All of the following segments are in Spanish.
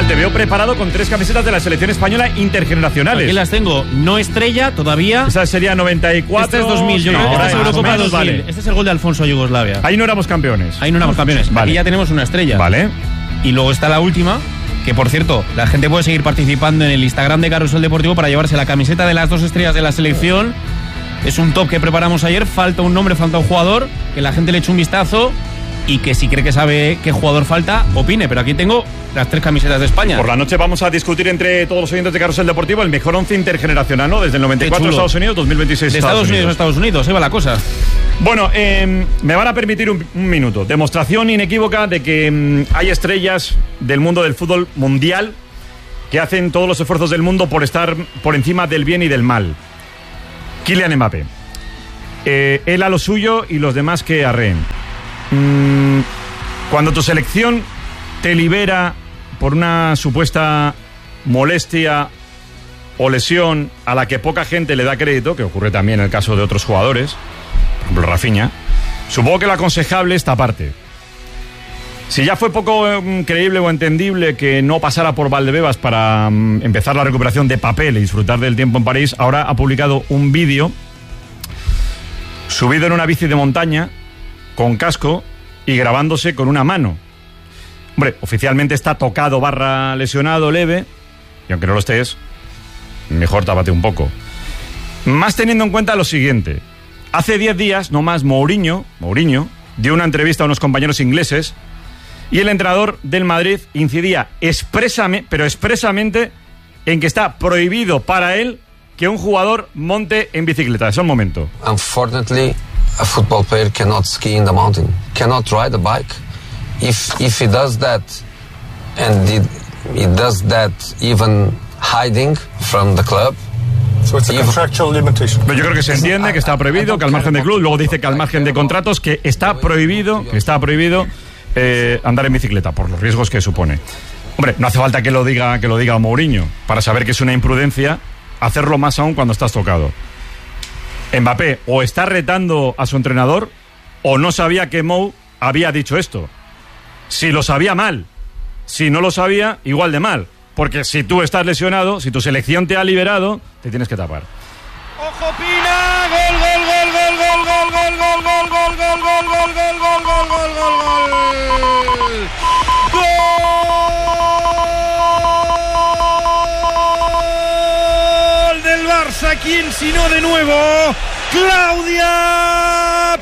te veo preparado con 3 camisetas de la selección española intergeneracionales. Aquí las tengo, no estrella todavía. Esa sería 94. Este es 2000, yo creo que esta es Eurocopa 2000. Vale. Este es el gol de Alfonso a Yugoslavia. Ahí no éramos campeones. Vale. Aquí ya tenemos una estrella. Vale. Y luego está la última, que por cierto, la gente puede seguir participando en el Instagram de Carrusel Deportivo para llevarse la camiseta de las 2 estrellas de la selección. Es un top que preparamos ayer, falta un nombre, falta un jugador, que la gente le eche un vistazo y que si cree que sabe qué jugador falta, opine. Pero aquí tengo las 3 camisetas de España. Por la noche vamos a discutir entre todos los oyentes de Carrusel Deportivo el mejor 11 intergeneracional, ¿no? Desde el 94 a Estados Unidos, 2026 de Estados Unidos a Estados Unidos, va la cosa. Bueno, me van a permitir un minuto. Demostración inequívoca de que hay estrellas del mundo del fútbol mundial que hacen todos los esfuerzos del mundo por estar por encima del bien y del mal. Kylian Mbappé. Él a lo suyo y los demás que arreen. Cuando tu selección te libera por una supuesta molestia o lesión a la que poca gente le da crédito, que ocurre también en el caso de otros jugadores, por ejemplo Rafinha, supongo que lo aconsejable es taparte. Si ya fue poco creíble o entendible que no pasara por Valdebebas para empezar la recuperación de papel y disfrutar del tiempo en París, ahora ha publicado un vídeo subido en una bici de montaña con casco y grabándose con una mano. Hombre, oficialmente está tocado / lesionado leve, y aunque no lo estés, mejor tápate un poco. Más teniendo en cuenta lo siguiente. Hace 10 días, no más, Mourinho dio una entrevista a unos compañeros ingleses y el entrenador del Madrid incidía expresamente en que está prohibido para él que un jugador monte en bicicleta. Es un momento. Unfortunately, a football player cannot ski in the mountain, cannot ride a bike. If he does that, and he does that even hiding from the club. So it's a contractual limitation. Pero yo creo que se entiende que está prohibido, que al margen de club, luego dice que al margen de contratos, que está prohibido andar en bicicleta por los riesgos que supone. Hombre, no hace falta que lo diga Mourinho para saber que es una imprudencia hacerlo, más aún cuando estás tocado. Mbappé o está retando a su entrenador o no sabía que Mou había dicho esto. Si lo sabía, mal. Si no lo sabía, igual de mal. Porque si tú estás lesionado, si tu selección te ha liberado, te tienes que tapar. ¡Ojo, Pina! ¡Gol, gol, gol, gol, gol, gol, gol, gol, gol, gol, gol, gol, gol, gol, gol, gol, gol, gol, gol! ¡Gol del Barça! ¿Quién sino de nuevo? ¡Claudia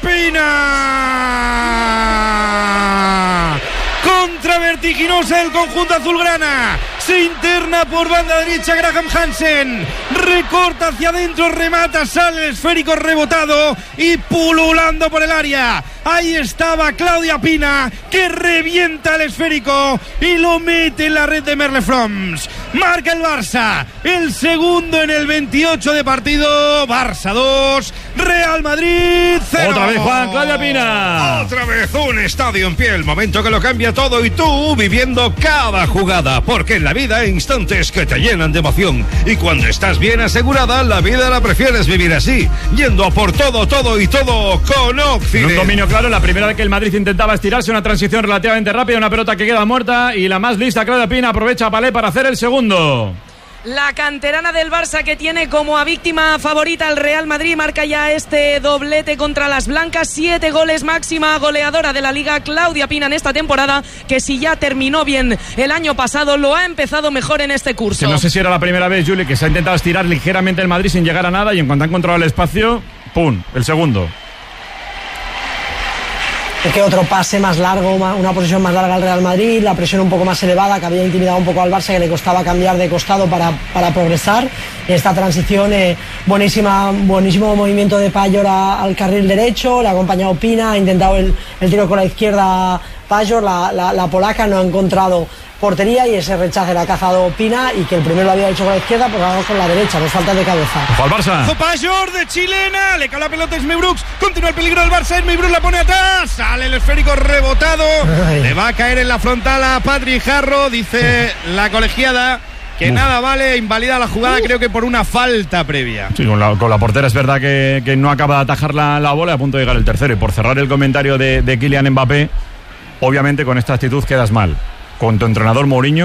Pina! Contra vertiginosa el conjunto azulgrana. Se interna por banda derecha Graham Hansen. Recorta hacia adentro, remata, sale el esférico rebotado y pululando por el área. Ahí estaba Claudia Pina, que revienta el esférico y lo mete en la red de Merlefroms. Marca el Barça, el segundo en el 28 de partido. Barça 2, Real Madrid 0. Otra vez Juan, Claudia Pina. Otra vez un estadio en pie, el momento que lo cambia todo y tú viviendo cada jugada, porque en la vida hay instantes que te llenan de emoción y cuando estás bien asegurada, la vida la prefieres vivir así, yendo a por todo y todo con Occident. Un dominio claro, la primera vez que el Madrid intentaba estirarse, una transición relativamente rápida, una pelota que queda muerta y la más lista, Claudia Pina, aprovecha a Palé para hacer el segundo. La canterana del Barça, que tiene como a víctima favorita al Real Madrid, marca ya este doblete contra las blancas. 7 goles, máxima goleadora de la Liga, Claudia Pina, en esta temporada, que si ya terminó bien el año pasado, lo ha empezado mejor en este curso. Que no sé si era la primera vez, Juli, que se ha intentado estirar ligeramente el Madrid sin llegar a nada y en cuanto ha encontrado el espacio, ¡pum!, el segundo. Que otro pase más largo, una posesión más larga al Real Madrid, la presión un poco más elevada que había intimidado un poco al Barça, que le costaba cambiar de costado para progresar. En esta transición, buenísimo movimiento de Pajor al carril derecho, le ha acompañado Pina, ha intentado el tiro con la izquierda Pajor, la polaca no ha encontrado portería y ese rechace le ha cazado Pina, y que el primero lo había hecho con la izquierda, pues vamos con la derecha, nos falta de cabeza. ¡Ojo al Barça! Pajor de chilena, le cae la pelota a Esme Brooks, continúa el peligro del Barça, Esme Brooks la pone atrás, sale el esférico rebotado, le va a caer en la frontal a Patri Jarro, dice la colegiada que nada vale, invalida la jugada, creo que por una falta previa. Sí, con la portera es verdad que no acaba de atajar la bola, a punto de llegar el tercero. Y por cerrar el comentario de Kylian Mbappé, obviamente con esta actitud quedas mal con tu entrenador Mourinho,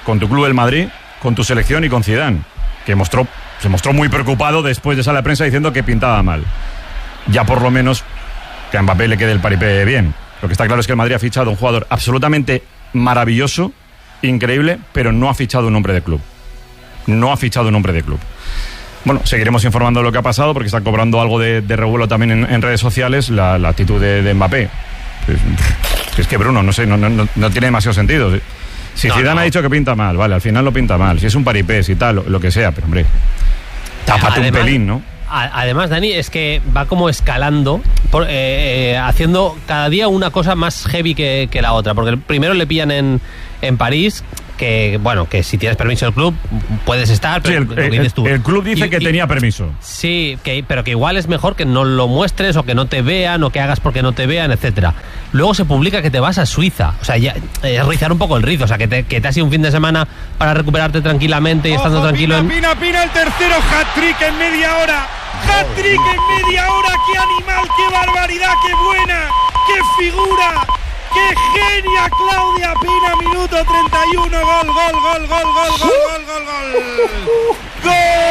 con tu club el Madrid, con tu selección y con Zidane, que se mostró muy preocupado después de sala de prensa diciendo que pintaba mal. Ya por lo menos que a Mbappé le quede el paripé bien. Lo que está claro es que el Madrid ha fichado un jugador absolutamente maravilloso, increíble, pero no ha fichado un hombre de club. No ha fichado un hombre de club. Bueno, seguiremos informando de lo que ha pasado porque está cobrando algo de revuelo también en redes sociales la actitud de Mbappé. Es que Bruno, no sé, no tiene demasiado sentido. Si Zidane ha dicho que pinta mal, vale, al final lo pinta mal. Si es un paripé, si tal, lo que sea, pero hombre, tápate un pelín, ¿no? Además, Dani, es que va como escalando, haciendo cada día una cosa más heavy que la otra. Porque primero le pillan en París, que bueno, que si tienes permiso del club puedes estar, pero sí, el club dice que tenía permiso. Sí, pero que igual es mejor que no lo muestres o que no te vean o que hagas porque no te vean, etcétera. Luego se publica que te vas a Suiza, o sea, ya es rizar un poco el rizo, o sea, que te has ido un fin de semana para recuperarte tranquilamente y estando tranquilo. Pina, el tercero, hat-trick en media hora. Hat-trick en media hora, qué animal, qué barbaridad, qué buena, qué figura. ¡Qué genia Claudia Pina! Minuto 31, gol. ¡Gol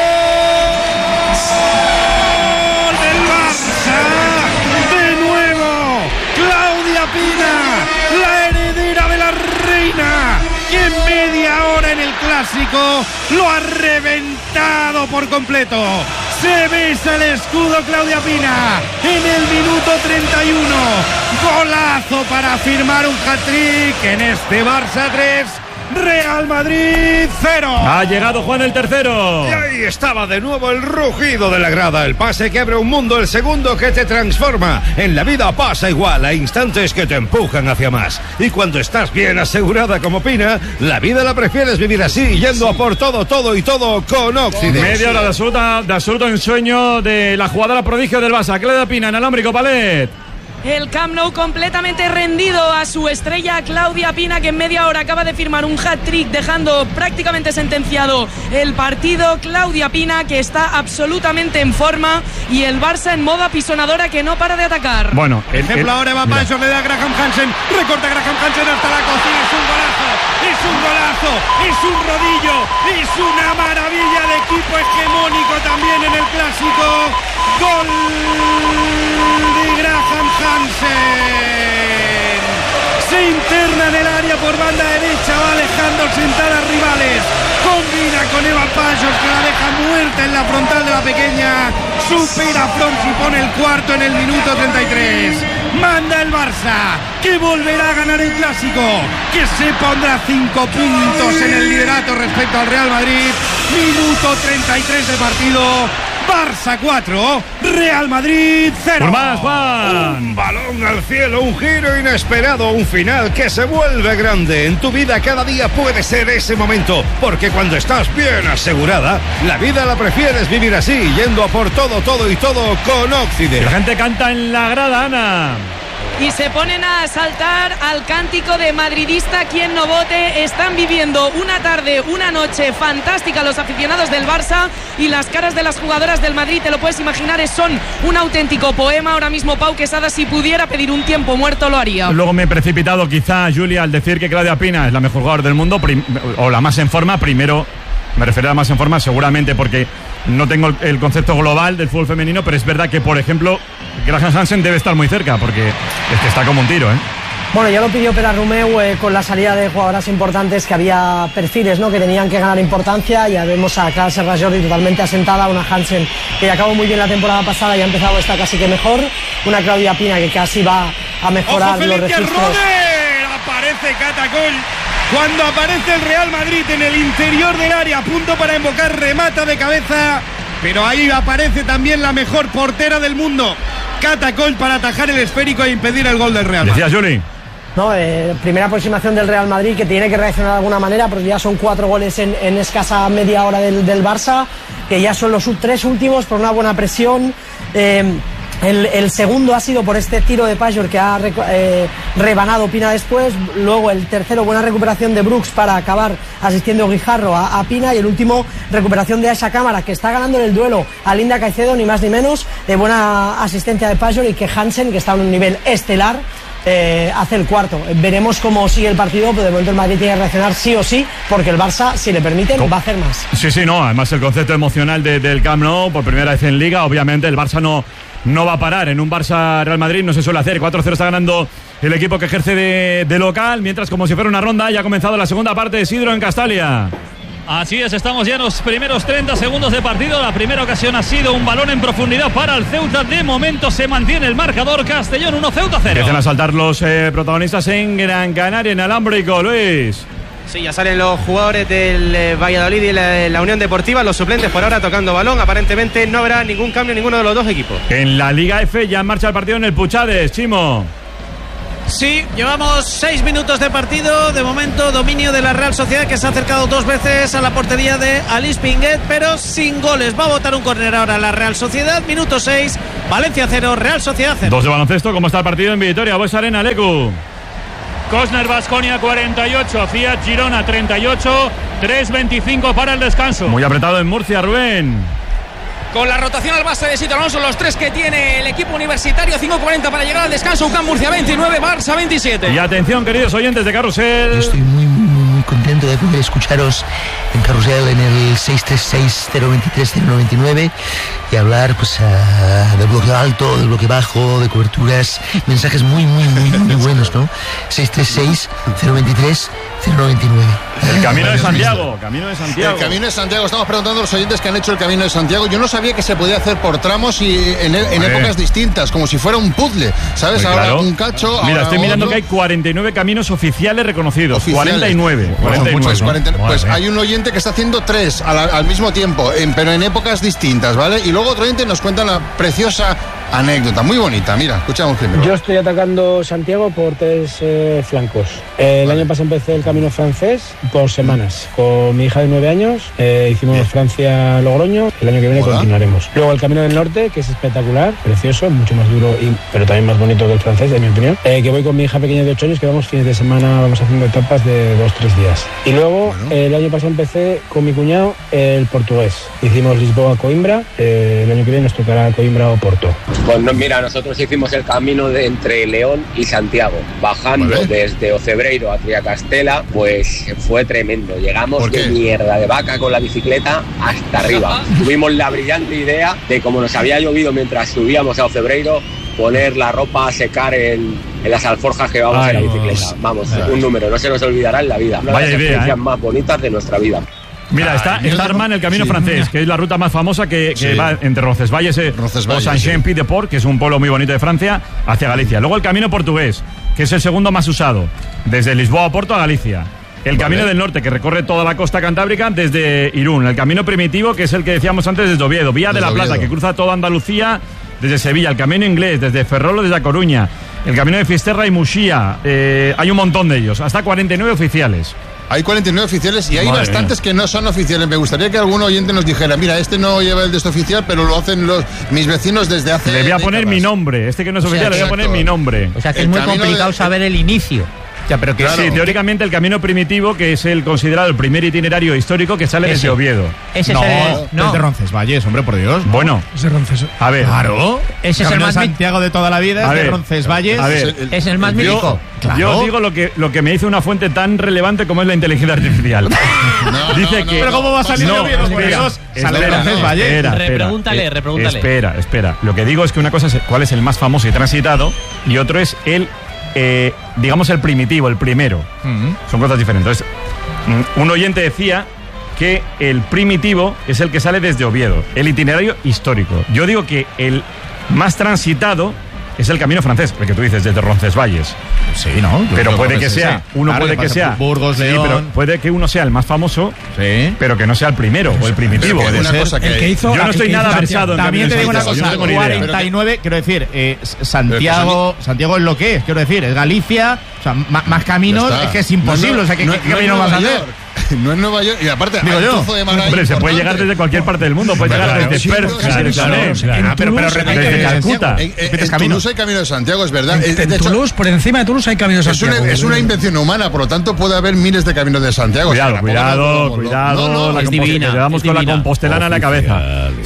del Barça! ¡De nuevo! Claudia Pina, la heredera de la reina, que en media hora en el Clásico lo ha reventado por completo. Se besa el escudo Claudia Pina en el minuto 31. Golazo para firmar un hat-trick en este Barça 3, Real Madrid 0. Ha llegado Juan el tercero. Y ahí estaba de nuevo el rugido de la grada. El pase que abre un mundo, el segundo que te transforma. En la vida pasa igual, hay instantes que te empujan hacia más. Y cuando estás bien asegurada como Pina, la vida la prefieres vivir así, yendo a por todo y todo con Occidente. Media hora de absoluto ensueño de la jugadora prodigio del Barça, Claudia Pina, en alámbrico, Palet. El Camp Nou completamente rendido a su estrella Claudia Pina, que en media hora acaba de firmar un hat-trick, dejando prácticamente sentenciado el partido. Claudia Pina, que está absolutamente en forma, y el Barça en modo apisonadora, que no para de atacar. Bueno, ejemplo ahora va Pajor, le da a Graham Hansen, recorta Graham Hansen hasta la cocina, es un golazo, es un rodillo, es una maravilla de equipo hegemónico también en el Clásico. Gol de Graham Hansen. Se interna en el área por banda derecha, va alejando sentadas rivales. Combina con Eva Pajor, que la deja muerta en la frontal de la pequeña. Supera a Flores y pone el cuarto en el minuto 33. Manda el Barça, que volverá a ganar el Clásico, que se pondrá 5 puntos en el liderato respecto al Real Madrid. Minuto 33 de partido. Barça 4, Real Madrid 0. Por más, Juan. Un balón al cielo, un giro inesperado, un final que se vuelve grande. En tu vida cada día puede ser ese momento, porque cuando estás bien asegurada, la vida la prefieres vivir así, yendo a por todo y todo con Occidente. La gente canta en la grada, Ana. Y se ponen a saltar al cántico de madridista quien no vote. Están viviendo una tarde, una noche fantástica los aficionados del Barça, y las caras de las jugadoras del Madrid, te lo puedes imaginar, son un auténtico poema. Ahora mismo Pau Quesada, si pudiera pedir un tiempo muerto, lo haría. Luego me he precipitado quizá, Julia, al decir que Claudia Pina es la mejor jugadora del mundo, o la más en forma. Primero me refiero a la más en forma seguramente porque no tengo el concepto global del fútbol femenino, pero es verdad que, por ejemplo, Graham Hansen debe estar muy cerca, porque es que está como un tiro, ¿eh? Bueno, ya lo pidió Pere Romeu con la salida de jugadoras importantes, que había perfiles, ¿no?, que tenían que ganar importancia. Ya vemos a Clara Serra-Jordi totalmente asentada, una Hansen que ya acabó muy bien la temporada pasada y ha empezado esta casi que mejor, una Claudia Pina que casi va a mejorar los registros. Aparece Catacol. Cuando aparece el Real Madrid en el interior del área, a punto para invocar, remata de cabeza, pero ahí aparece también la mejor portera del mundo, Catacol, para atajar el esférico e impedir el gol del Real Madrid. Decía Juli. No, primera aproximación del Real Madrid, que tiene que reaccionar de alguna manera, porque ya son 4 goles en escasa media hora del Barça, que ya son los 3 últimos por una buena presión. El segundo ha sido por este tiro de Pajor que ha rebanado Pina después. Luego el tercero, buena recuperación de Brooks para acabar asistiendo Guijarro a Pina. Y el último, recuperación de Aisha Cámara, que está ganando en el duelo a Linda Caicedo, ni más ni menos. Buena asistencia de Pajor, y que Hansen, que está en un nivel estelar, hace el cuarto. Veremos cómo sigue el partido, pero de momento el Madrid tiene que reaccionar sí o sí, porque el Barça, si le permiten, va a hacer más. Sí, no, además el concepto emocional del Camp Nou, por primera vez en Liga, obviamente el Barça no va a parar. En un Barça-Real Madrid no se suele hacer. 4-0 está ganando el equipo que ejerce de local, mientras como si fuera una ronda ya ha comenzado la segunda parte de Isidro en Castalia. Así es, estamos ya en los primeros 30 segundos de partido. La primera ocasión ha sido un balón en profundidad para el Ceuta. De momento se mantiene el marcador. Castellón 1, Ceuta 0. Empiezan a saltar los protagonistas en Gran Canaria, en Alámbrico, Luis. Sí, ya salen los jugadores del Valladolid y la Unión Deportiva, los suplentes por ahora tocando balón. Aparentemente no habrá ningún cambio en ninguno de los dos equipos. En la Liga F ya en marcha el partido en el Puchades, Chimo. Sí, llevamos 6 minutos de partido. De momento, dominio de la Real Sociedad, que se ha acercado 2 veces a la portería de Alice Pinguet, pero sin goles. Va a botar un córner ahora la Real Sociedad. Minuto 6, Valencia 0, Real Sociedad 0. 2 de baloncesto. ¿Cómo está el partido en Vitoria? Bues Arena, Lecu. Cosner Baskonia 48, Fiat Girona 38, 3:25 para el descanso. Muy apretado en Murcia, Rubén. Con la rotación al base de Sito Alonso, los 3 que tiene el equipo universitario, 5:40 para llegar al descanso. UCAM Murcia 29, Barça 27. Y atención, queridos oyentes de Carrusel. Yo estoy muy contento de poder escucharos en Carrusel en el 636-023-099 y hablar pues del bloque alto, del bloque bajo, de coberturas, mensajes muy buenos, ¿no? 636-023-099. El Camino de Santiago. El Camino de Santiago. Estamos preguntando a los oyentes que han hecho el Camino de Santiago. Yo no sabía que se podía hacer por tramos y en épocas distintas, como si fuera un puzzle, ¿sabes? Muy ahora claro. Un cacho. Mira, estoy mirando otro. que hay 49 caminos oficiales reconocidos. 49. Pues hay un oyente que está haciendo 3 al mismo tiempo, pero en épocas distintas, ¿vale? Y luego otro oyente nos cuenta la preciosa anécdota, muy bonita. Mira, escuchamos primero. Yo estoy atacando Santiago por 3 flancos. El año pasado empecé el camino francés por semanas. Con mi hija de 9 años hicimos Francia-Logroño. El año que viene continuaremos. Luego el camino del norte, que es espectacular, precioso, mucho más duro, pero también más bonito que el francés, en mi opinión. Que voy con mi hija pequeña de 8 años, que vamos fines de semana, vamos haciendo etapas de 2-3 días. Y luego el año pasado empecé con mi cuñado el portugués. Hicimos Lisboa-Coimbra. El año que viene nos tocará Coimbra o Porto. Pues no, mira, nosotros hicimos el camino entre León y Santiago, bajando desde Ocebreiro a Triacastela, pues fue tremendo. Llegamos de mierda de vaca con la bicicleta hasta arriba. Tuvimos la brillante idea de, como nos había llovido mientras subíamos a Ocebreiro, poner la ropa a secar en las alforjas que llevamos en la bicicleta. Vamos, un número, no se nos olvidará en la vida. Una de las experiencias más bonitas de nuestra vida. Mira, está Armand, el camino francés, que es la ruta más famosa que va entre Roncesvalles o Saint-Jean-Pied-de-Port, que es un pueblo muy bonito de Francia, hacia Galicia. Luego el camino portugués, que es el segundo más usado, desde Lisboa a Porto a Galicia. El camino del norte, que recorre toda la costa cantábrica desde Irún. El camino primitivo, que es el que decíamos antes desde Oviedo. Vía de la Plata, que cruza toda Andalucía desde Sevilla. El camino inglés, desde Ferrol desde A Coruña. El camino de Fisterra y Muxía. Hay un montón de ellos, hasta 49 oficiales. Hay 49 oficiales y hay bastantes que no son oficiales. Me gustaría que algún oyente nos dijera, mira, este no lleva el de este oficial, pero lo hacen mis vecinos desde hace Le voy a poner mi nombre. Este que no es oficial, le voy a poner mi nombre. O sea que es muy complicado saber el inicio. Ya, pero que sí, teóricamente el camino primitivo, que es el considerado el primer itinerario histórico que sale desde Oviedo. Ese es el de Roncesvalles, hombre, por Dios. Bueno, ese Roncesvalles. A ver. Claro. Ese es el más Santiago de toda la vida, es de Roncesvalles. A ver, es el más mítico. Yo digo lo que me dice una fuente tan relevante como es la inteligencia artificial. Dice que. Pero ¿cómo va a salir de Oviedo, por Dios? Sale de Roncesvalles. Repregúntale. Espera. Lo que digo es que una cosa es cuál es el más famoso y transitado y otro es el digamos el primitivo, el primero. Son cosas diferentes. Entonces, un oyente decía que el primitivo es el que sale desde Oviedo, el itinerario histórico. Yo digo que el más transitado es el camino francés, el que tú dices, desde Roncesvalles. Sí, ¿no? Pero puede que sea, puede que sea Burgos, León. Sí, pero puede que uno sea el más famoso, pero que no sea el primero o el primitivo. Yo no estoy nada versado en también te digo una cosa, no 49, quiero decir, Santiago es lo que es, quiero decir, es Galicia, o sea, más caminos, es que es imposible, o sea, ¿qué camino vas a hacer? No es Nueva York. Y aparte, Digo hay yo. un trozo de mar ahí Hombre, se puede importante. llegar desde cualquier parte del mundo. Puede llegar desde Perth, desde Calcuta. En Toulouse hay Camino de Santiago, es verdad. En Toulouse, por encima de Toulouse hay Camino de Santiago. Es una invención humana, por lo tanto puede haber miles de Caminos de Santiago. Cuidado. Es divina. Quedamos con la compostelana en la cabeza.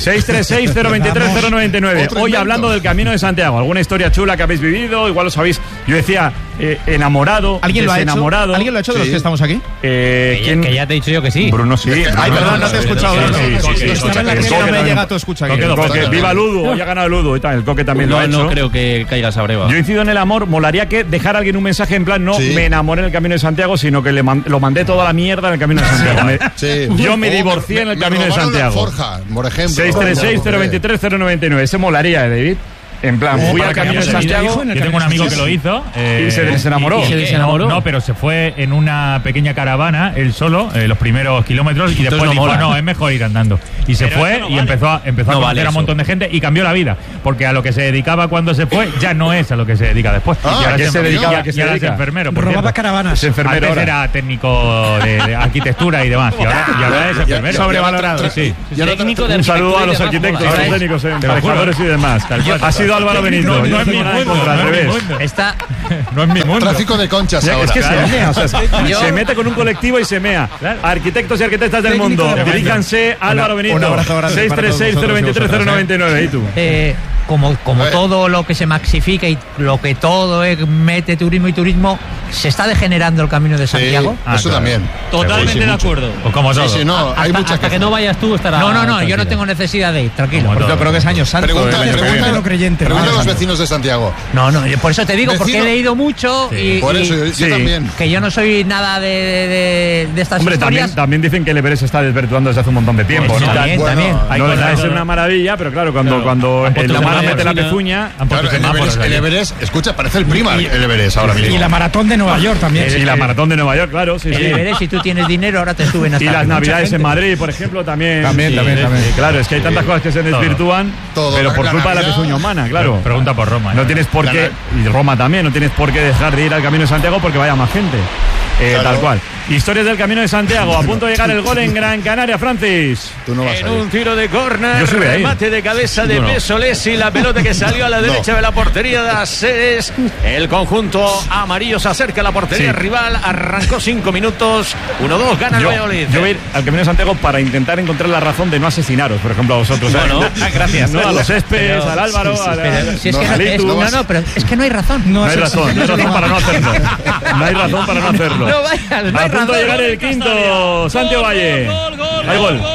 636-023-099. Hoy hablando del Camino de Santiago. ¿Alguna historia chula que habéis vivido? Igual lo sabéis. Yo decía, enamorado, ¿Alguien lo ha hecho? desenamorado. ¿Alguien lo ha hecho de los que estamos aquí? ¿Quién? Que ya te he dicho yo que sí. Bruno sí. Ay, perdón, no te he escuchado. Estaba en la que no me llega tu escucha. Viva Ludo, hoy ha ganado Ludo. El Coque también lo ha hecho. No creo que caigas a breva. Yo incido en el amor. Molaría que dejar a alguien un mensaje en plan, no me enamoré en el Camino de Santiago, sino que lo mandé toda la mierda en el Camino de Santiago. Yo me divorcié en el Camino de Santiago. Forja, por ejemplo. 636-023-099. Ese molaría, David. En plan, fui al Camino de Santiago. Yo tengo un amigo que lo hizo. Y se desenamoró. No, pero se fue en una pequeña caravana, él solo, los primeros kilómetros, y después dijo, no, es mejor ir andando. Y se fue y empezó a conocer a un montón de gente y cambió la vida. Porque a lo que se dedicaba cuando se fue, ya no es a lo que se dedica después. ¿Y ahora qué se dedicaba? Y ahora es enfermero. Robaba caravanas. Es enfermero. Antes era técnico de arquitectura y demás. Y ahora es enfermero. Sobrevalorado, sí. Técnico de Un saludo a los arquitectos, a los técnicos, emparejadores y demás. Ha sido Álvaro Benito. No es mi mundo. No es mi mundo. Tráfico de conchas ahora. Es que se mea, se mete con un colectivo y se mea. Arquitectos y arquitectas del mundo, diríjanse a Álvaro Benito. 636-023-099. ¿Y tú? Como todo lo que se maxifica y lo que todo mete turismo y turismo, se está degenerando el Camino de Santiago. Sí, eso también. Totalmente de acuerdo. O como todo. Sí, no, hay muchas hasta que no vayas tú estará. No, yo no tengo necesidad de ir, tranquilo. Yo creo que es año santo. Pregunta Pregunta a los vecinos de Santiago. No, por eso te digo, porque he leído mucho y por eso yo también. Que yo no soy nada de estas historias. También dicen que el Everest se está desvirtuando desde hace un montón de tiempo, ¿no? También. No deja de ser una maravilla, pero claro, cuando el humano mete la pezuña. El Everest, escucha, parece el Prima el Everest ahora mismo. Y la maratón de Nueva York también. Y la maratón de Nueva York, claro, sí. El Everest, si tú tienes dinero, ahora te suben hasta. Y las Navidades en Madrid, por ejemplo, también. También. Claro, es que hay tantas cosas que se desvirtúan, pero por culpa de la pezuña humana, claro. Pregunta por Roma. No tienes por qué, y Roma también, no tienes por qué dejar de ir al Camino de Santiago porque vaya más gente. Tal cual. Historias del Camino de Santiago. A punto de llegar el gol en Gran Canaria, Francis. Tú no vas en un tiro de córner, remate remate de cabeza de Pesolés y la pelota que salió a la derecha de la portería de Aceres. El conjunto amarillo se acerca a la portería rival. Arrancó 5 minutos. 1-2, gana el Valladolid. Yo voy a ir al Camino de Santiago para intentar encontrar la razón de no asesinaros, por ejemplo, a vosotros. Gracias. No, a los Espes, al Álvaro, pero es que no hay razón. No hay razón para no hacerlo. No hay razón para no hacerlo. No vayas, a punto de llegar el quinto, Santiago Valle. Hay gol. Gol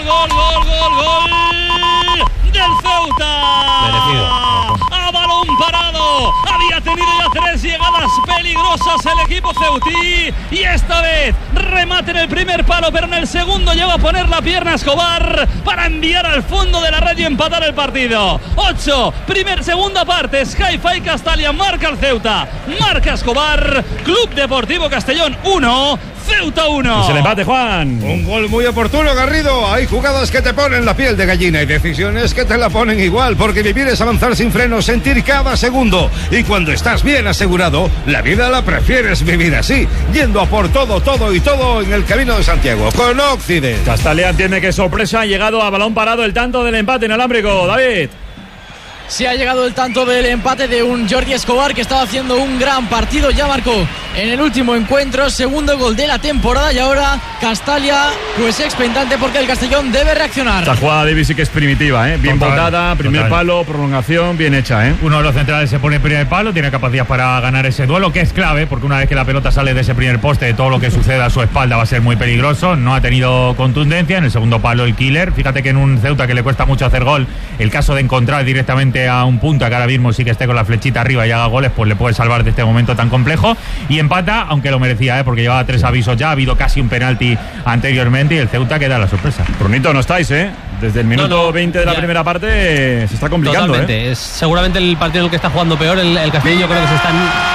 del Ceuta. Merecido. A balón parado. Había tenido ya 3 llegadas peligrosas el equipo ceutí. Y esta vez remate en el primer palo, pero en el segundo llegó a poner la pierna a Escobar para enviar al fondo de la red y empatar el partido. 8, segunda parte. Sky-Fi Castalia marca el Ceuta. Marca Escobar. Club Deportivo Castellón 1. Ceuta 1. Es el empate, Juan. Un gol muy oportuno, Garrido. Hay jugadas que te ponen la piel de gallina y decisiones que te la ponen igual, porque vivir es avanzar sin frenos, sentir cada segundo. Y cuando estás bien asegurado, la vida la prefieres vivir así, yendo a por todo en el Camino de Santiago, con Occident. Castalia entiende que sorpresa ha llegado a balón parado el tanto del empate inalámbrico. David. Se ha llegado el tanto del empate de un Jordi Escobar que estaba haciendo un gran partido. Ya marcó en el último encuentro, segundo gol de la temporada. Y ahora Castalia, pues expectante porque el Castellón debe reaccionar. Esta jugada de David sí que es primitiva, bien botada, primer palo, prolongación, bien hecha. Uno de los centrales se pone en primer palo, tiene capacidad para ganar ese duelo, que es clave, porque una vez que la pelota sale de ese primer poste, todo lo que suceda a su espalda va a ser muy peligroso. No ha tenido contundencia. En el segundo palo el killer. Fíjate que en un Ceuta que le cuesta mucho hacer gol, el caso de encontrar directamente a un punto que ahora mismo sí que esté con la flechita arriba y haga goles, pues le puede salvar de este momento tan complejo. Y empata, aunque lo merecía, porque llevaba 3 avisos ya, ha habido casi un penalti anteriormente y el Ceuta queda la sorpresa. Brunito, no estáis, desde el minuto 20 de la primera parte se está complicando. Totalmente, es seguramente el partido en el que está jugando peor el Castellón. Yo creo que se están...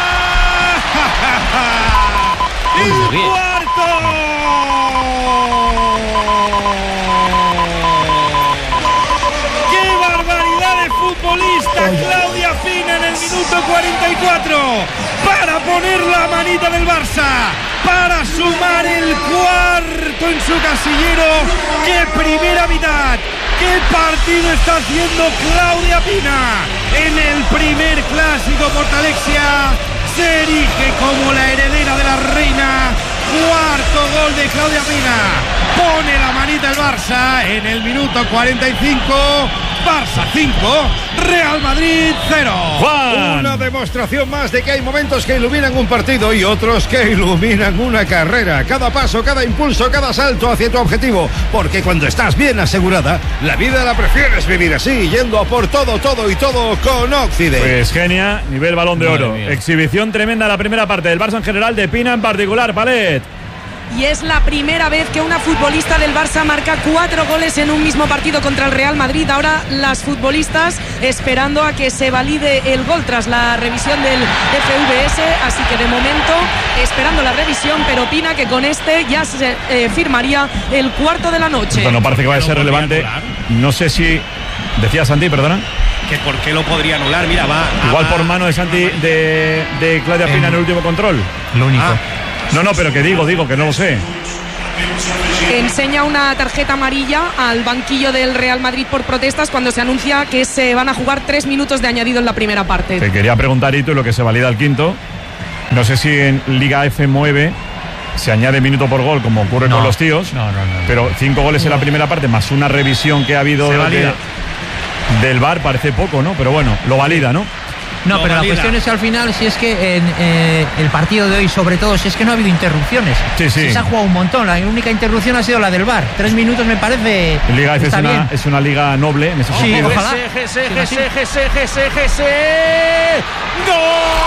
Claudia Pina en el minuto 44 para poner la manita del Barça, para sumar el Alberto en su casillero. ¡Qué primera mitad! ¡Qué partido está haciendo Claudia Pina! En el primer clásico Portalexia se erige como la heredera de la reina. Cuarto gol de Claudia Pina. Pone la manita el Barça en el minuto 45. Barça 5, Real Madrid 0. Una demostración más de que hay momentos que iluminan un partido y otros que iluminan una carrera. Cada paso, cada impulso, cada salto hacia tu objetivo. Porque cuando estás bien asegurada, la vida la prefieres vivir así, yendo a por todo, todo y todo con Occident. Pues genia, nivel Balón de Oro. Exhibición tremenda la primera parte del Barça en general, de Pina en particular, Palet. Y es la primera vez que una futbolista del Barça marca 4 goles en un mismo partido contra el Real Madrid. Ahora las futbolistas esperando a que se valide el gol tras la revisión del FVS. Así que de momento esperando la revisión, pero Pina que con este ya se firmaría el cuarto de la noche. Bueno, parece que va a ser relevante. No sé si... Decía Santi, perdona. ¿Que por qué lo podría anular? Mira, va... Igual por mano de Santi de Claudia Pina en el último control. Lo único. No, pero que digo que no lo sé. Enseña una tarjeta amarilla al banquillo del Real Madrid por protestas cuando se anuncia que se van a jugar 3 minutos de añadido en la primera parte. Te quería preguntar, Itu, lo que se valida al quinto. No sé si en Liga F9 se añade minuto por gol, como ocurre con los tíos. No. Pero 5 goles en la primera parte, más una revisión que ha habido del VAR, parece poco, ¿no? Pero bueno, lo valida, ¿no? No, pero la cuestión es al final, si es que en el partido de hoy, sobre todo, si es que no ha habido interrupciones. Sí. Se ha jugado un montón. La única interrupción ha sido la del VAR. 3 minutos me parece. Liga F es una liga noble en ese sentido. Ojalá. ¡Gol!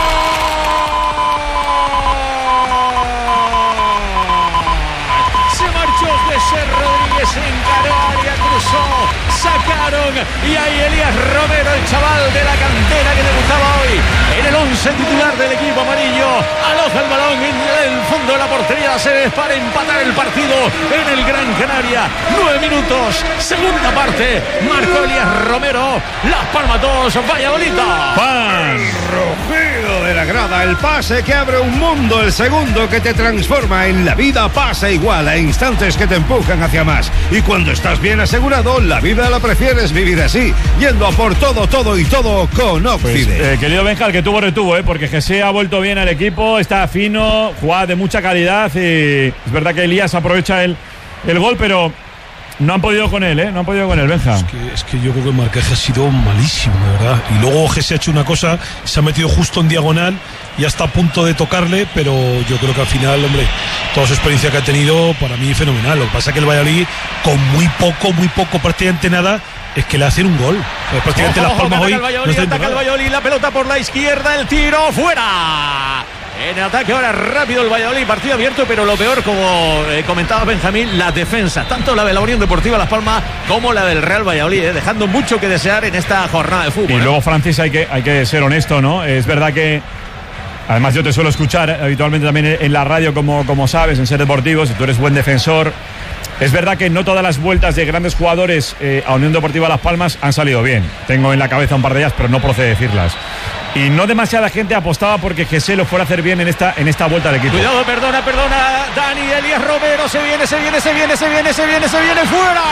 Se marchó José Rodríguez, encaró área, cruzó, sacaron y ahí Elías Romero, el chaval de la cantera que debutaba hoy en el 11 titular del equipo amarillo, aloja el balón en el fondo de la portería de Ceres para empatar el partido en el Gran Canaria. 9 minutos, segunda parte, marcó Elías Romero. Las Palmas 2, Valladolid. El rugido de la grada, el pase que abre un mundo, el segundo que te transforma. En la vida pasa igual, a instantes que te empujan hacia más. Y cuando estás bien asegurado, la vida la prefieres vivir así, yendo a por todo, todo y todo con Occident. Pues, querido Benja, el que tuvo retuvo, porque Jesse ha vuelto bien al equipo, está fino, juega de mucha calidad y es verdad que Elías aprovecha el gol, pero no han podido con él, no han podido con él, Benja. Es que yo creo que el marcaje ha sido malísimo, de verdad. Y luego Jesse ha hecho una cosa, se ha metido justo en diagonal y ya está a punto de tocarle, pero yo creo que al final, hombre, toda su experiencia que ha tenido, para mí fenomenal. Lo que pasa es que el Valladolid, con muy poco, prácticamente nada, es que le hacen un gol. Prácticamente Las Palmas hoy. Ataca el Valladolid, la pelota por la izquierda, el tiro fuera. En ataque ahora rápido el Valladolid, partido abierto, pero lo peor, como comentaba Benjamín, las defensas, tanto la de la Unión Deportiva Las Palmas como la del Real Valladolid, dejando mucho que desear en esta jornada de fútbol. Y luego, Francis, hay que ser honesto, ¿no? Es verdad que, además, yo te suelo escuchar habitualmente también en la radio, como sabes, en Ser Deportivos, y tú eres buen defensor. Es verdad que no todas las vueltas de grandes jugadores a Unión Deportiva Las Palmas han salido bien. Tengo en la cabeza un par de ellas, pero no procede decirlas. Y no demasiada gente apostaba porque Jesse lo fuera a hacer bien en esta vuelta del equipo. Cuidado, perdona, Dani, Elías Romero, se viene, fuera.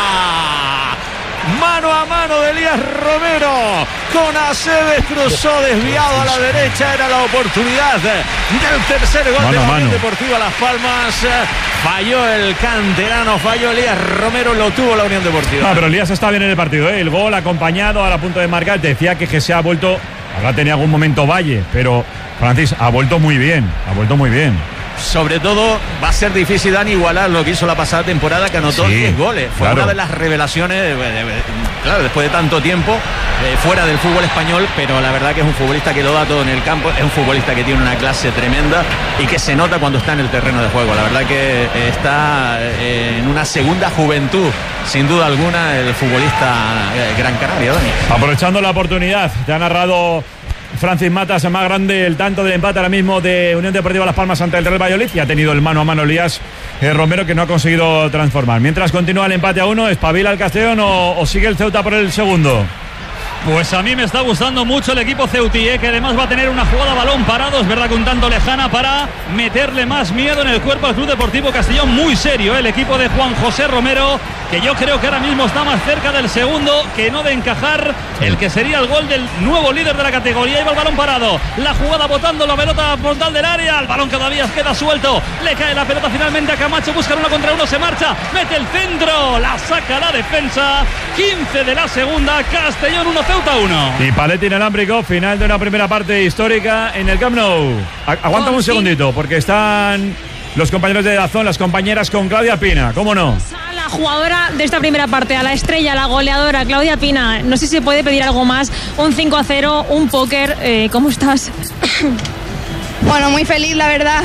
Mano a mano de Elías Romero con Aceves, cruzó desviado a la derecha, era la oportunidad del tercer gol de la Unión Deportiva Las Palmas. Falló el canterano, falló Elías Romero, lo tuvo la Unión Deportiva. No, pero Elías está bien en el partido, el gol acompañado a punto de marcar. Te decía que se ha vuelto, ahora tenía algún momento Valle, pero Francis ha vuelto muy bien. Sobre todo va a ser difícil, Dani, igualar lo que hizo la pasada temporada, que anotó 10 goles. Fue una de las revelaciones, claro, después de tanto tiempo fuera del fútbol español, pero la verdad que es un futbolista que lo da todo en el campo, es un futbolista que tiene una clase tremenda y que se nota cuando está en el terreno de juego. La verdad que está en una segunda juventud, sin duda alguna, el futbolista Gran Canaria, Dani. Aprovechando la oportunidad, te ha narrado Francis Matas, más grande el tanto del empate ahora mismo de Unión Deportiva Las Palmas ante el Real Valladolid, y ha tenido el mano a mano Elías Romero, que no ha conseguido transformar. Mientras continúa el empate a 1, ¿espabila el Castellón o sigue el Ceuta por el segundo? Pues a mí me está gustando mucho el equipo ceutí, que además va a tener una jugada a balón parado, es verdad que un tanto lejana, para meterle más miedo en el cuerpo al Club Deportivo Castellón. Muy serio el equipo de Juan José Romero, que yo creo que ahora mismo está más cerca del segundo que no de encajar el que sería el gol del nuevo líder de la categoría. Iba el balón parado, la jugada botando la pelota frontal del área, el balón todavía queda suelto, le cae la pelota finalmente a Camacho, busca 1 contra 1, se marcha, mete el centro, la saca la defensa. 15 de la segunda, Castellón 1, Ceuta 1. Y palete inalámbrico, final de una primera parte histórica en el Camp Nou. Aguántame un segundito, porque están los compañeros de Dazón, las compañeras con Claudia Pina, ¿cómo no? A la jugadora de esta primera parte, a la estrella, a la goleadora, Claudia Pina. No sé si se puede pedir algo más, un 5-0, un póker. ¿Cómo estás? Bueno, muy feliz, la verdad.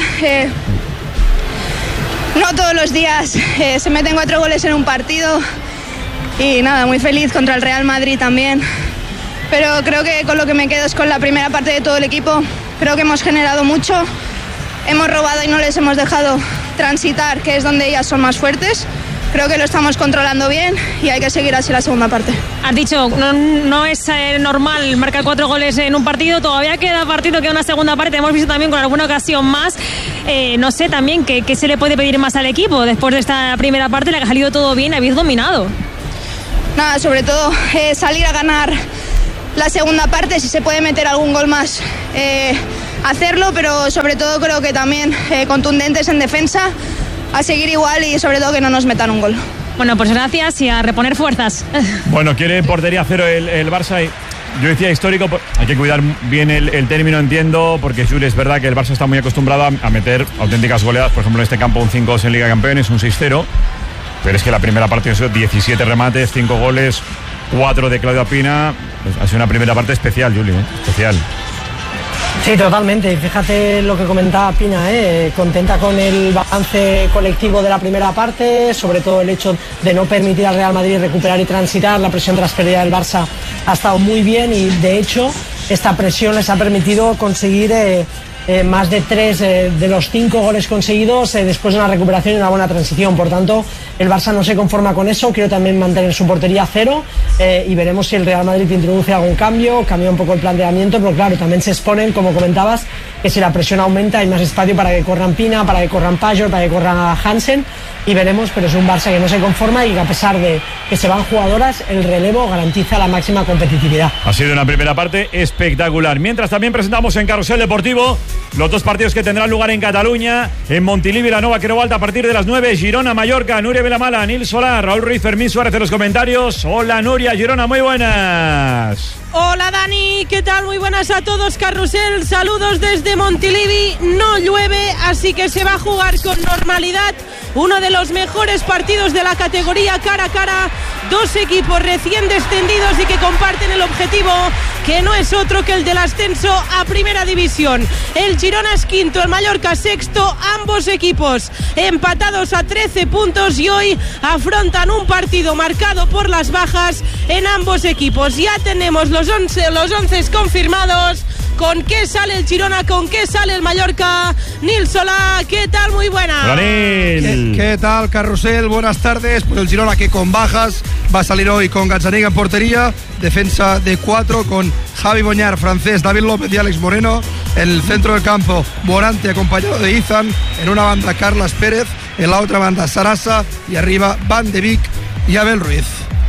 No todos los días se meten 4 goles en un partido. Y nada, muy feliz contra el Real Madrid también. Pero creo que con lo que me quedo es con la primera parte de todo el equipo. Creo que hemos generado mucho, hemos robado y no les hemos dejado transitar, que es donde ellas son más fuertes. Creo que lo estamos controlando bien y hay que seguir así la segunda parte. Has dicho, no es normal marcar 4 goles en un partido, todavía queda partido, queda una segunda parte, hemos visto también con alguna ocasión más. No sé también qué se le puede pedir más al equipo después de esta primera parte, la que ha salido todo bien, habéis dominado. Nada, sobre todo salir a ganar la segunda parte, si se puede meter algún gol más, hacerlo, pero sobre todo creo que también contundentes en defensa, a seguir igual y sobre todo que no nos metan un gol. Bueno, pues gracias y a reponer fuerzas. Bueno, quiere portería cero el Barça y yo decía histórico, hay que cuidar bien el término, entiendo, porque Juli, es verdad que el Barça está muy acostumbrado a meter auténticas goleadas, por ejemplo en este campo un 5-2 en Liga de Campeones, un 6-0. Pero es que la primera parte ha sido 17 remates, 5 goles, 4 de Claudia Pina. Pues ha sido una primera parte especial, Juli, especial. Sí, totalmente. Fíjate lo que comentaba Pina, contenta con el balance colectivo de la primera parte, sobre todo el hecho de no permitir al Real Madrid recuperar y transitar. La presión tras pérdida del Barça ha estado muy bien y de hecho esta presión les ha permitido conseguir más de 3 de los 5 goles conseguidos después de una recuperación y una buena transición. Por tanto, el Barça no se conforma con eso, quiere también mantener su portería cero y veremos si el Real Madrid introduce algún cambio, cambia un poco el planteamiento, pero claro, también se exponen, como comentabas, que si la presión aumenta hay más espacio para que corran Pina, para que corran Pajor, para que corran Hansen y veremos, pero es un Barça que no se conforma y que a pesar de que se van jugadoras, el relevo garantiza la máxima competitividad. Ha sido una primera parte espectacular. Mientras también presentamos en Carrusel Deportivo los 2 partidos que tendrán lugar en Cataluña, en Montilivi, la Nova Quero Alta a partir de las 9, Girona, Mallorca, Nuria Vilamala, Nil Solá, Raúl Ruiz, Fermín Suárez en los comentarios. Hola Nuria, Girona, muy buenas. Hola Dani, ¿qué tal? Muy buenas a todos, Carrusel, saludos desde Montilivi. No llueve, así que se va a jugar con normalidad uno de los mejores partidos de la categoría, cara a cara, 2 equipos recién descendidos y que comparten el objetivo, que no es otro que el del ascenso a Primera División. El Girona es quinto, el Mallorca sexto, ambos equipos empatados a 13 puntos y hoy afrontan un partido marcado por las bajas en ambos equipos. Ya tenemos los 11 confirmados. ¿Con qué sale el Girona? ¿Con qué sale el Mallorca? Nil Solá, ¿qué tal? Muy buenas. Hola, Nil. ¿Qué tal, Carrusel? Buenas tardes. Pues el Girona, que con bajas va a salir hoy con Gazzaniga en portería, defensa de 4 con Javi Boñar, francés, David López y Alex Moreno. En el centro del campo, Morante acompañado de Izan. En una banda, Carlas Pérez. En la otra banda, Sarasa. Y arriba, Van de Beek y Abel Ruiz.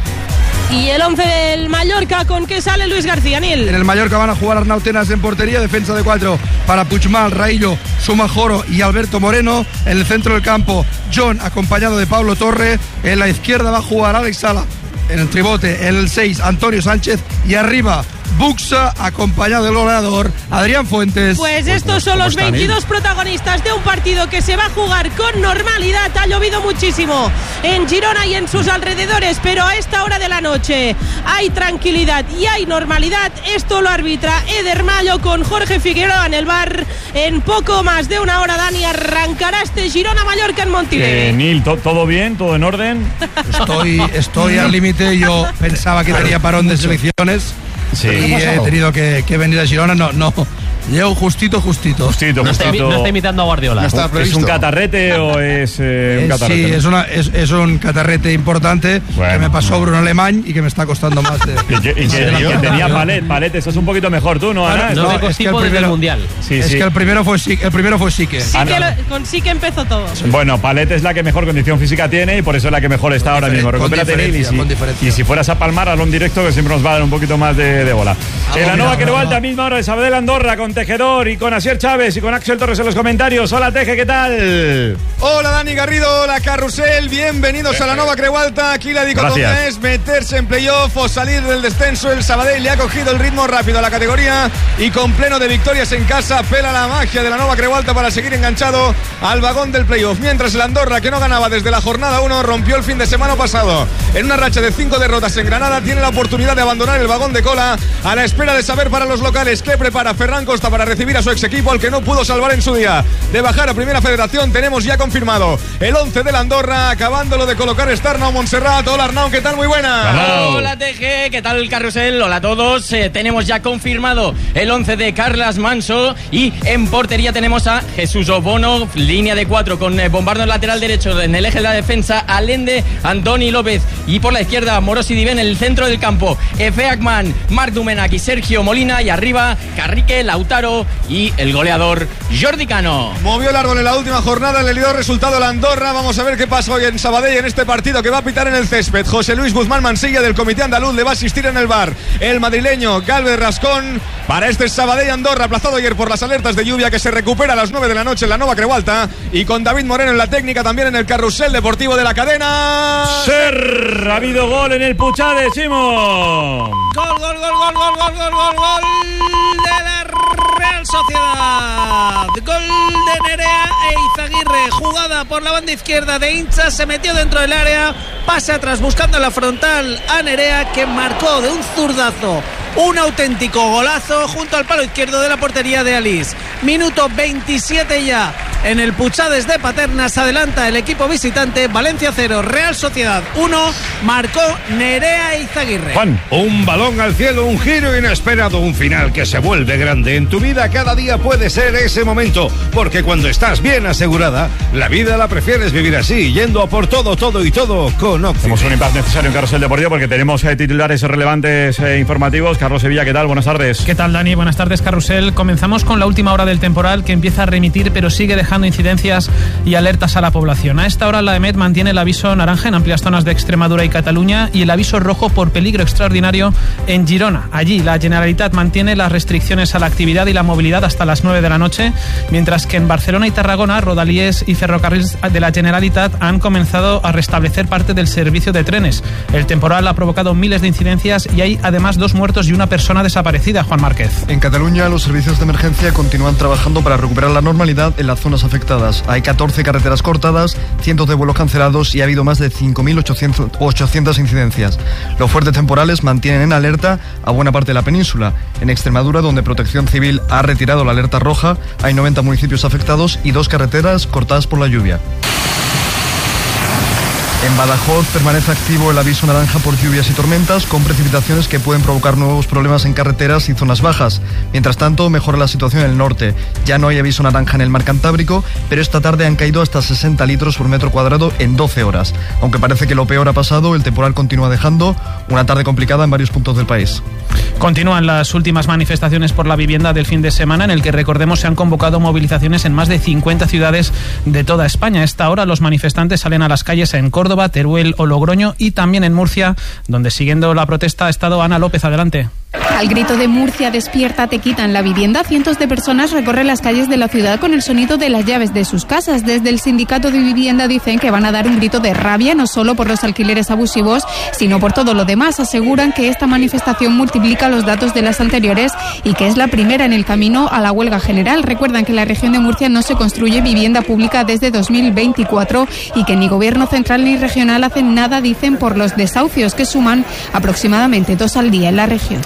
Y el 11 del Mallorca, ¿con qué sale Luis García, Nil? En el Mallorca van a jugar Arnau Tenas en portería, defensa de 4 para Puigmal, Raillo, Sumajoro y Alberto Moreno. En el centro del campo, John acompañado de Pablo Torre. En la izquierda va a jugar Alex Sala. En el tribote, en el 6, Antonio Sánchez. Y arriba, Buxa, acompañado del goleador Adrián Fuentes. Pues estos son los 22 protagonistas de un partido que se va a jugar con normalidad. Ha llovido muchísimo en Girona y en sus alrededores, pero a esta hora de la noche hay tranquilidad y hay normalidad. Esto lo arbitra Eder Mayo con Jorge Figueroa en el bar. En poco más de una hora, Dani, arrancará este Girona-Mallorca en Montilivi. Nil, ¿todo bien? ¿Todo en orden? Estoy al límite. Yo pensaba que tenía parón de selecciones. Sí. Y he tenido que venir a Girona, no Llego justito. No está imitando a Guardiola. ¿Es un catarrete o es un catarrete? Sí, es un catarrete importante que me pasó Bruno Alemán y que me está costando más. Y que tenía Palet, eso es un poquito mejor tú, ¿no, Ana? No, es que el Mundial. Que el primero fue Sique. Con Sique empezó todo. Bueno, Palet es la que mejor condición física tiene y por eso es la que mejor está ahora mismo. Recupérate y si fueras a palmar, hazlo en directo, que siempre nos va a dar un poquito más de bola. En la Nova Creualta, misma hora de Sabadell Andorra, con Tejedor y con Asier Chávez y con Axel Torres en los comentarios. Hola, Teje, ¿qué tal? Hola, Dani Garrido, hola, Carrusel, bienvenidos a la Nova Creualta. Aquí la dicotomía es meterse en playoff o salir del descenso. El Sabadell le ha cogido el ritmo rápido a la categoría y con pleno de victorias en casa pela la magia de la Nova Creualta para seguir enganchado al vagón del playoff. Mientras el Andorra, que no ganaba desde la jornada 1, rompió el fin de semana pasado en una racha de 5 derrotas en Granada, tiene la oportunidad de abandonar el vagón de cola a la espera de saber para los locales qué prepara Ferran Costa para recibir a su ex equipo, al que no pudo salvar en su día de bajar a Primera Federación. Tenemos ya confirmado el 11 del Andorra, acabándolo de colocar Arnau Montserrat. Hola, Arnau, ¿qué tal? Muy buena. Hola, TG, ¿qué tal, Carrusel? Hola a todos. Tenemos ya confirmado el 11 de Carlas Manso y en portería tenemos a Jesús Obono, línea de 4 con Bombardo en lateral derecho, en el eje de la defensa Allende, Antoni López y por la izquierda Morosi Diven en el centro del campo, Efe Akman, Marc Dumenac y Sergio Molina, y arriba Carrique, Lautaro y el goleador Jordi Cano. Movió el árbol en la última jornada, le dio resultado el Andorra. Vamos a ver qué pasa hoy en Sabadell en este partido que va a pitar en el césped. José Luis Guzmán Mansilla, del Comité Andaluz, le va a asistir en el bar el madrileño Galvez Rascón para este Sabadell Andorra, aplazado ayer por las alertas de lluvia, que se recupera a las 9 de la noche en la Nova Creualta, y con David Moreno en la técnica, también en el Carrusel Deportivo de la cadena SER. Ha habido gol en el Puchade, Chimo. Gol de la Real Sociedad. Gol de Nerea e Izaguirre. Jugada por la banda izquierda de Hinchas, se metió dentro del área, pase atrás buscando la frontal a Nerea, que marcó de un zurdazo un auténtico golazo junto al palo izquierdo de la portería de Alís. Minuto 27 ya en el Puchades de Paterna. Se adelanta el equipo visitante. Valencia 0, Real Sociedad 1. Marcó Nerea Izaguirre. Juan, un balón al cielo, un giro inesperado, un final que se vuelve grande. En tu vida cada día puede ser ese momento, porque cuando estás bien asegurada, la vida la prefieres vivir así, yendo a por todo y todo con Occident. Tenemos un impasse necesario en Carrusel Deportivo porque tenemos titulares relevantes informativos. Carlos Sevilla, ¿qué tal? Buenas tardes. ¿Qué tal, Dani? Buenas tardes, Carrusel. Comenzamos con la última hora del temporal, que empieza a remitir, pero sigue dejando incidencias y alertas a la población. A esta hora la EMET mantiene el aviso naranja en amplias zonas de Extremadura y Cataluña y el aviso rojo por peligro extraordinario en Girona. Allí la Generalitat mantiene las restricciones a la actividad y la movilidad hasta las 9 de la noche, mientras que en Barcelona y Tarragona, Rodalies y ferrocarriles de la Generalitat han comenzado a restablecer parte del servicio de trenes. El temporal ha provocado miles de incidencias y hay además 2 muertos y una persona desaparecida. Juan Márquez. En Cataluña, los servicios de emergencia continúan trabajando para recuperar la normalidad en las zonas afectadas. Hay 14 carreteras cortadas, cientos de vuelos cancelados y ha habido más de 5.800 incidencias. Los fuertes temporales mantienen en alerta a buena parte de la península. En Extremadura, donde Protección Civil ha retirado la alerta roja, hay 90 municipios afectados y 2 carreteras cortadas por la lluvia. En Badajoz permanece activo el aviso naranja por lluvias y tormentas, con precipitaciones que pueden provocar nuevos problemas en carreteras y zonas bajas. Mientras tanto, mejora la situación en el norte. Ya no hay aviso naranja en el mar Cantábrico, pero esta tarde han caído hasta 60 litros por metro cuadrado en 12 horas. Aunque parece que lo peor ha pasado, el temporal continúa dejando una tarde complicada en varios puntos del país. Continúan las últimas manifestaciones por la vivienda del fin de semana, en el que, recordemos, se han convocado movilizaciones en más de 50 ciudades de toda España. A esta hora los manifestantes salen a las calles en Córdoba, Teruel o Logroño, y también en Murcia, donde, siguiendo la protesta, ha estado Ana López. Adelante. Al grito de Murcia, despierta, te quitan la vivienda, cientos de personas recorren las calles de la ciudad con el sonido de las llaves de sus casas. Desde el sindicato de vivienda dicen que van a dar un grito de rabia, no solo por los alquileres abusivos, sino por todo lo demás. Aseguran que esta manifestación multiplica los datos de las anteriores y que es la primera en el camino a la huelga general. Recuerdan que en la región de Murcia no se construye vivienda pública desde 2024 y que ni gobierno central ni regional hacen nada, dicen, por los desahucios, que suman aproximadamente 2 al día en la región. El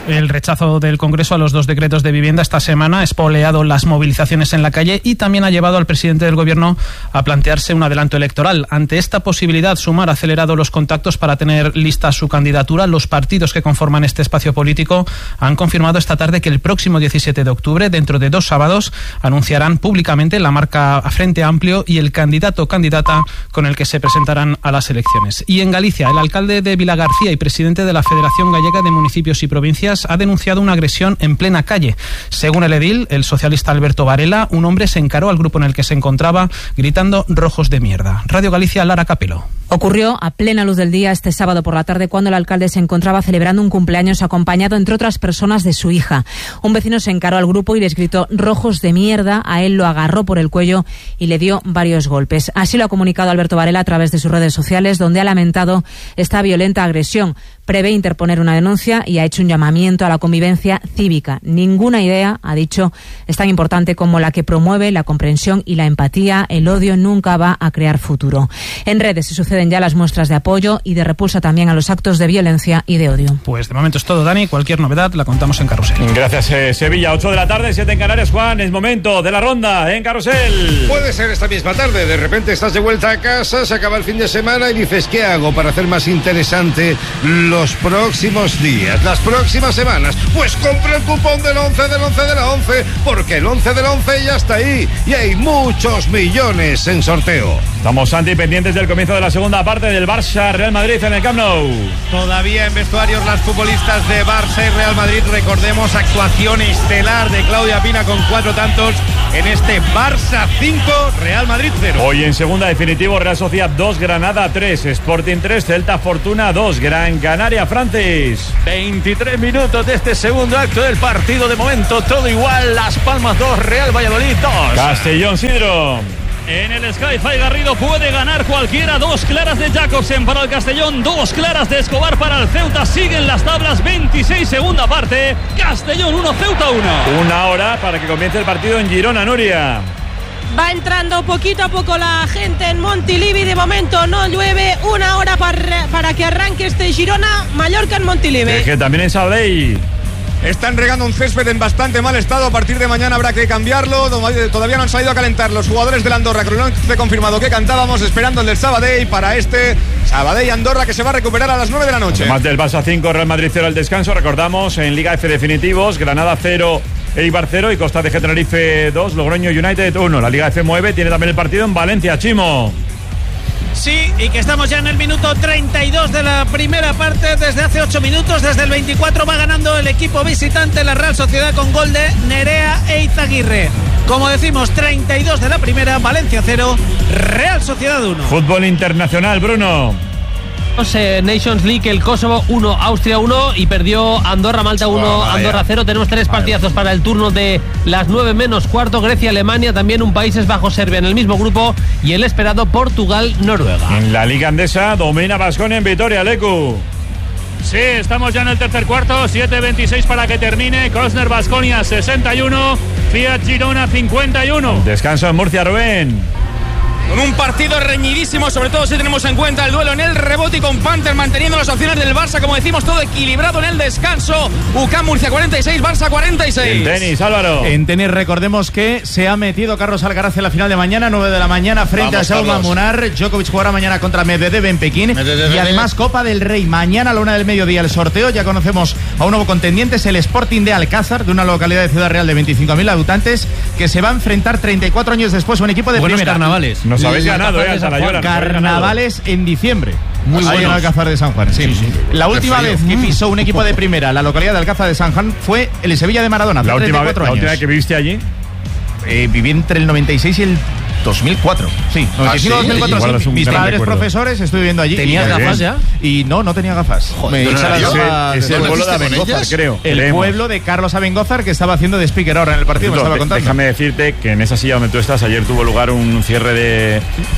rechazo del Congreso a los 2 decretos de vivienda esta semana ha espoleado las movilizaciones en la calle y también ha llevado al presidente del Gobierno a plantearse un adelanto electoral. Ante esta posibilidad, Sumar ha acelerado los contactos para tener lista su candidatura. Los partidos que conforman este espacio político han confirmado esta tarde que el próximo 17 de octubre, dentro de 2 sábados, anunciarán públicamente la marca a Frente Amplio y el candidato o candidata con el que se presentarán a las elecciones. Y en Galicia, el alcalde de Vilagarcía y presidente de la Federación Gallega de Municipios y Provincias ha denunciado una agresión en plena calle. Según el edil, el socialista Alberto Varela, un hombre se encaró al grupo en el que se encontraba gritando "rojos de mierda". Radio Galicia, Lara Capelo. Ocurrió a plena luz del día este sábado por la tarde cuando el alcalde se encontraba celebrando un cumpleaños acompañado, entre otras personas, de su hija. Un vecino se encaró al grupo y les gritó "rojos de mierda". A él lo agarró por el cuello y le dio varios golpes. Así lo ha comunicado Alberto Varela a través de sus redes sociales, donde ha lamentado esta violenta agresión. Prevé interponer una denuncia y ha hecho un llamamiento a la convivencia cívica. Ninguna idea, ha dicho, es tan importante como la que promueve la comprensión y la empatía. El odio nunca va a crear futuro. En redes se suceden ya las muestras de apoyo y de repulsa también a los actos de violencia y de odio. Pues de momento es todo, Dani. Cualquier novedad la contamos en Carrusel. Gracias, Sevilla. 8 de la tarde, 7 en Canarias. Juan, es momento de la ronda en Carrusel. Puede ser esta misma tarde. De repente estás de vuelta a casa, se acaba el fin de semana y dices, ¿qué hago para hacer más interesante los próximos días, las próximas semanas? Pues compra el cupón del 11 del 11 de la 11, porque el 11 del 11 ya está ahí y hay muchos millones en sorteo. Estamos, Santi, pendientes del comienzo de la segunda parte del Barça-Real Madrid en el Camp Nou. Todavía en vestuarios las futbolistas de Barça y Real Madrid. Recordemos, actuación estelar de Claudia Pina con 4 tantos en este Barça 5, Real Madrid 0. Hoy en segunda, definitivo, Real Sociedad 2, Granada 3, Sporting 3, Celta Fortuna 2, Gran Canaria Francis. 23 minutos de este segundo acto del partido. De momento todo igual. Las Palmas 2, Real Valladolid 2. Castellón Sidro. En el Sky-Fi Garrido puede ganar cualquiera. 2 claras de Jacobsen para el Castellón, 2 claras de Escobar para el Ceuta. Siguen las tablas, 26 segunda parte. Castellón 1, Ceuta 1. Una hora para que comience el partido en Girona, Nuria. Va entrando poquito a poco la gente en Montilivi. De momento no llueve. Una hora para que arranque este Girona Mallorca en Montilivi. Es que también en Sabadell están regando un césped en bastante mal estado. A partir de mañana habrá que cambiarlo. Todavía no han salido a calentar los jugadores del Andorra. Con el 11 confirmado que cantábamos, esperando el del Sabadell para este Sabadell-Andorra, que se va a recuperar a las 9 de la noche. Además del Barça 5, Real Madrid 0 al descanso. Recordamos, en Liga F definitivos, Granada 0, Eibar 0 y Costa de Tenerife 2, Logroño United 1. La Liga F mueve, tiene también el partido en Valencia, Chimo. Sí, y que estamos ya en el minuto 32 de la primera parte. Desde hace 8 minutos, desde el 24, va ganando el equipo visitante, la Real Sociedad, con gol de Nerea e Izaguirre. Como decimos, 32 de la primera, Valencia 0, Real Sociedad 1. Fútbol internacional, Bruno. Nations League, el Kosovo 1, Austria 1 y perdió Andorra-Malta 1, Andorra 0. Tenemos 3 partidazos para el turno de las 9 menos cuarto. Grecia-Alemania, también un Países Bajos-Serbia en el mismo grupo y el esperado Portugal-Noruega. En la Liga Andesa domina Baskonia en Vitoria, Lecu. Sí, estamos ya en el tercer cuarto, 7:26 para que termine. Krosner Baskonia 61, Fiat Girona 51. Descanso en Murcia, Rubén. Con un partido reñidísimo, sobre todo si tenemos en cuenta el duelo en el rebote y con Panther manteniendo las opciones del Barça, como decimos, todo equilibrado en el descanso. UCAM Murcia 46, Barça 46. En tenis, Álvaro. En tenis recordemos que se ha metido Carlos Alcaraz en la final de mañana, 9 de la mañana, frente a Jaume Munar. Djokovic jugará mañana contra Medvedev en Pekín. Y además Copa del Rey, mañana a la 1 del mediodía el sorteo. Ya conocemos a un nuevo contendiente, es el Sporting de Alcázar, de una localidad de Ciudad Real de 25.000 habitantes, que se va a enfrentar 34 años después a un equipo de Buenos primera. carnavales. Nos habéis ganado, Carnavales en diciembre. Muy bueno el Alcázar de San Juan. Sí. La última vez que pisó un equipo de primera la localidad de Alcázar de San Juan fue el Sevilla de Maradona. La última vez que viviste allí. Viví entre el 96 y el 2004. Sí, 95-2004. Sí. Mis padres profesores, estoy viviendo allí. ¿Tenías gafas ya? Y no tenía gafas. Es el pueblo de Abengózar, creo. El pueblo de Carlos Abengózar, que estaba haciendo de speaker ahora en el partido, me estaba contando. Déjame decirte que en esa silla donde tú estás, ayer tuvo lugar un cierre de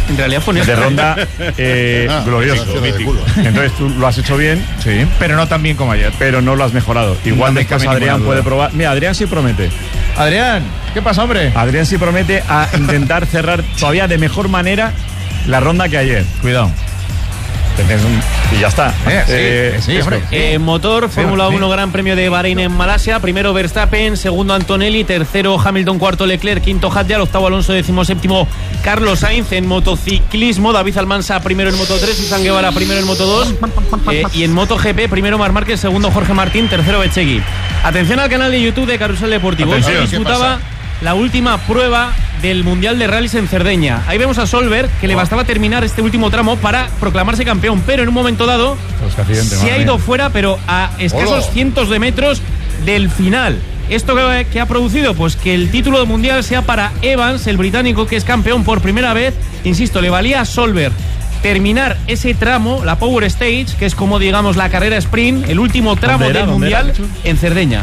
ronda glorioso. Entonces tú lo has hecho bien. Sí, pero no tan bien como ayer. Pero no lo has mejorado. Igual después Adrián puede probar. Mira, Adrián sí promete. Adrián, ¿qué pasa, hombre? Adrián sí promete a intentar cerrar todavía de mejor manera la ronda que ayer. Cuidado. Y ya está. Sí, hombre. Motor, Fórmula 1 Gran Premio de Bahrein en Malasia. Primero Verstappen, segundo Antonelli, tercero Hamilton, cuarto Leclerc, quinto Hadjar, octavo Alonso, 17º Carlos Sainz. En motociclismo, David Almansa primero en Moto 3, Izan Guevara primero en Moto 2. Y en MotoGP, primero Marc Márquez, segundo Jorge Martín, tercero Becegui. Atención al canal de YouTube de Carrusel Deportivo. Hoy se disputaba la última prueba del Mundial de Rallys en Cerdeña. Ahí vemos a Solberg, que le bastaba terminar este último tramo para proclamarse campeón, pero en un momento dado se ha ido fuera, pero a escasos cientos de metros del final. ¿Esto qué ha producido? Pues que el título de mundial sea para Evans, el británico, que es campeón por primera vez. Insisto, le valía a Solberg terminar ese tramo, la Power Stage, que es como, digamos, la carrera sprint, el último tramo del mundial en Cerdeña.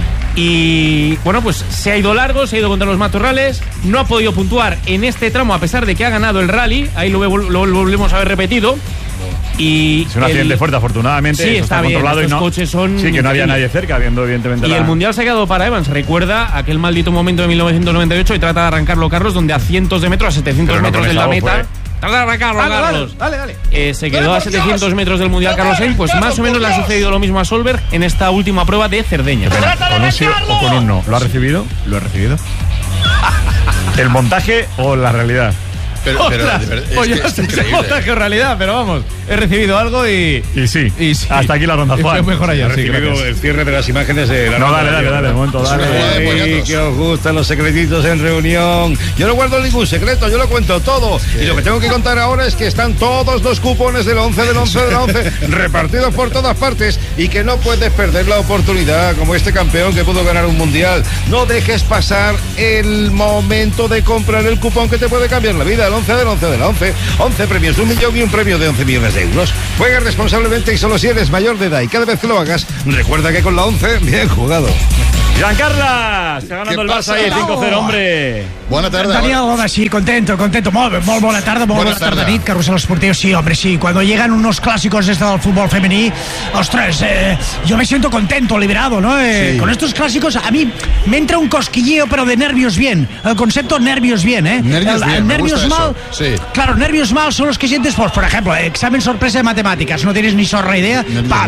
Y bueno, pues se ha ido largo, se ha ido contra los matorrales, no ha podido puntuar en este tramo a pesar de que ha ganado el rally. Ahí lo volvemos a ver repetido. Y es un accidente fuerte, afortunadamente. Sí, está bien, controlado y no, coches son... Sí, que no había nadie cerca, viendo evidentemente y el mundial se ha quedado para Evans. Recuerda aquel maldito momento de 1998 y trata de arrancarlo Carlos, donde a cientos de metros, a 700 metros de la meta... Trata de arrancarlo, Carlos. Dale. Se quedó a 700 metros del mundial Carlos Sainz. Pues más o menos le ha sucedido lo mismo a Solberg en esta última prueba de Cerdeña. ¿Con un sí o con un no? ¿Lo ha recibido? Lo he recibido. ¿El montaje o la realidad? Pero de verdad, es montaje o realidad, pero vamos, he recibido algo y sí. Hasta aquí la ronda, Juan. Mejor allá, he recibido el cierre de las imágenes de la ronda. Dale, de momento, dale. Que os gustan los secretitos en reunión. Yo no guardo ningún secreto, yo lo cuento todo. Y lo que tengo que contar ahora es que están todos los cupones del 11 repartidos por todas partes y que no puedes perder la oportunidad, como este campeón que pudo ganar un mundial. No dejes pasar el momento de comprar el cupón que te puede cambiar la vida. 11 premios de 1 millón y un premio de 11 millones de euros. Juega responsablemente y solo si eres mayor de edad. Y cada vez que lo hagas, recuerda que con la 11, bien jugado. Giancarla, está ganando el Barça ahí, 5-0, hombre. Bona tarda. Daniel, hola, sí, contento. Molt buena tarde, nit, Carrusel Esportiu. Sí, hombre, sí. Cuando llegan unos clásicos del fútbol femení, ostras, yo me siento contento, liberado, ¿no? Sí. Con estos clásicos, a mí me entra un cosquilleo, pero de nervios bien. El concepto nervios bien, ¿eh? Nervios mal. Sí. Claro, nervios mal son los que sientes, pues, por ejemplo, examen sorpresa de matemáticas, no tienes ni zorra idea.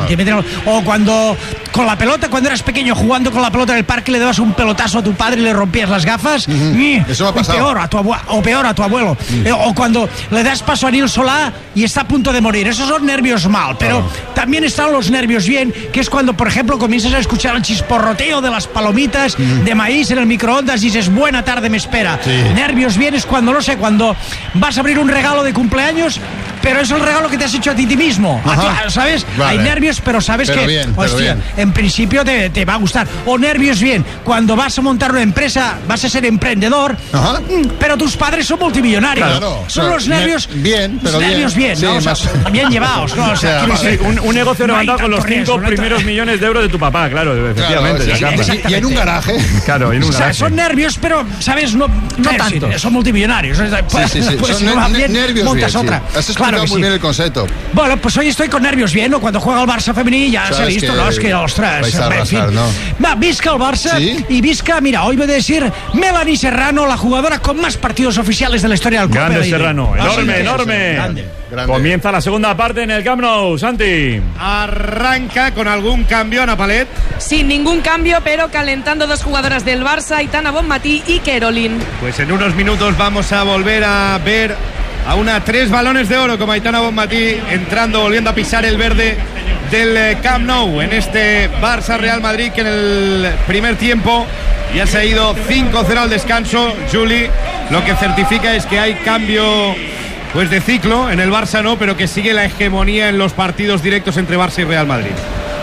O cuando, con la pelota, cuando eras pequeño, jugando con la pelota en el parque, le dabas un pelotazo a tu padre y le rompías las gafas. Eso me ha pasado. Peor a tu abuelo. O cuando le das paso a Nil Solá y está a punto de morir. Esos son nervios mal. Pero también están los nervios bien, que es cuando, por ejemplo, comienzas a escuchar el chisporroteo de las palomitas de maíz en el microondas y dices, buena tarde me espera. Nervios bien es cuando, no sé, cuando vas a abrir un regalo de cumpleaños, pero es el regalo que te has hecho a ti mismo. ¿Sabes? Vale. Hay nervios, pero sabes hostia, en principio te va a gustar. O nervios bien, cuando vas a montar una empresa, vas a ser emprendedor, pero tus padres son multimillonarios. Claro, son los nervios bien, pero nervios bien, ¿no? Sí, bien llevados, ¿no? O sea, un negocio levantado con los 5 primeros millones de euros de tu papá, claro, efectivamente. Y en un garaje. Claro, en un garaje. O sea, son nervios, pero, ¿sabes? No tanto. Son multimillonarios. Sí. Pues son si no van bien, nervios montas bien, otra. Has explicado muy bien el concepto. Bueno, pues hoy estoy con nervios bien, ¿no? Cuando juega el Barça femení ya se ha visto, ¿no? Es que, ostras, en fin. ¿no? Va, visca el Barça y visca, mira, hoy voy a decir Melanie Serrano, la jugadora con más partidos oficiales de la historia del club. Grande Serrano, enorme. Grande. Comienza la segunda parte en el Camp Nou, Santi. Arranca con algún cambio, Ana Palet. Sin ningún cambio, pero calentando dos jugadoras del Barça, Aitana Bonmatí y Kerolin. Pues en unos minutos vamos a volver a ver a una 3 balones de oro como Aitana Bonmatí volviendo a pisar el verde del Camp Nou en este Barça Real Madrid, que en el primer tiempo ya se ha ido 5-0 al descanso. Juli, lo que certifica es que hay cambio pues de ciclo en el Barça, no, pero que sigue la hegemonía en los partidos directos entre Barça y Real Madrid.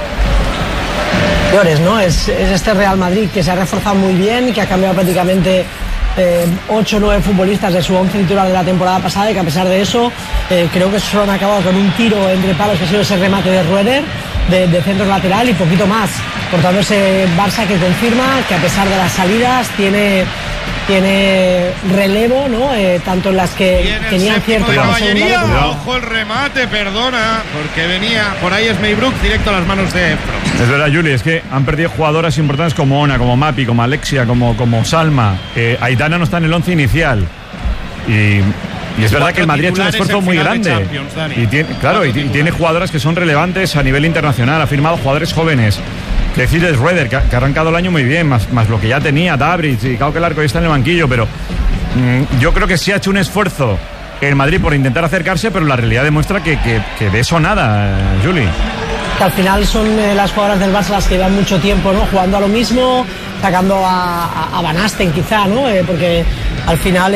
¿No? Es este Real Madrid que se ha reforzado muy bien, que ha cambiado prácticamente 8 o 9 futbolistas de su 11 titular de la temporada pasada, y que a pesar de eso creo que solo han acabado con un tiro entre palos que ha sido ese remate de Rueder de centro lateral y poquito más. Por tanto, ese Barça que confirma que a pesar de las salidas tiene relevo, ¿no? Tanto en las que tenían cierto caballería. Ojo el remate, perdona, porque venía por ahí es Maybrook directo a las manos de Pro. Es verdad, Juli, es que han perdido jugadoras importantes como Ona, como Mapi, como Alexia, como Salma. Aitana no está en el 11 inicial y Y es verdad que el Madrid ha hecho un esfuerzo muy grande. Y tiene jugadoras que son relevantes a nivel internacional. Ha firmado jugadores jóvenes. Que decir Rueder, que ha arrancado el año muy bien, más lo que ya tenía, Dabrich, y claro que el arco está en el banquillo, pero yo creo que sí ha hecho un esfuerzo el Madrid por intentar acercarse, pero la realidad demuestra que de eso nada, Juli. Que al final son las jugadoras del Barça las que llevan mucho tiempo, ¿no?, jugando a lo mismo, sacando a Van Asten quizá, ¿no?, porque al final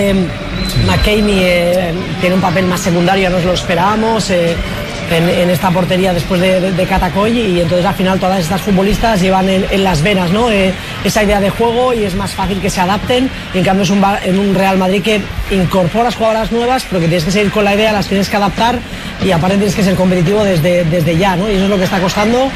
McKamey tiene un papel más secundario, ya nos lo esperábamos, en esta portería después de Catacoy, y entonces al final todas estas futbolistas llevan en las venas, ¿no?, esa idea de juego, y es más fácil que se adapten. En cambio es un Real Madrid que incorporas jugadoras nuevas, pero que tienes que seguir con la idea, las tienes que adaptar, y aparte tienes que ser competitivo desde ya, ¿no?, y eso es lo que está costando.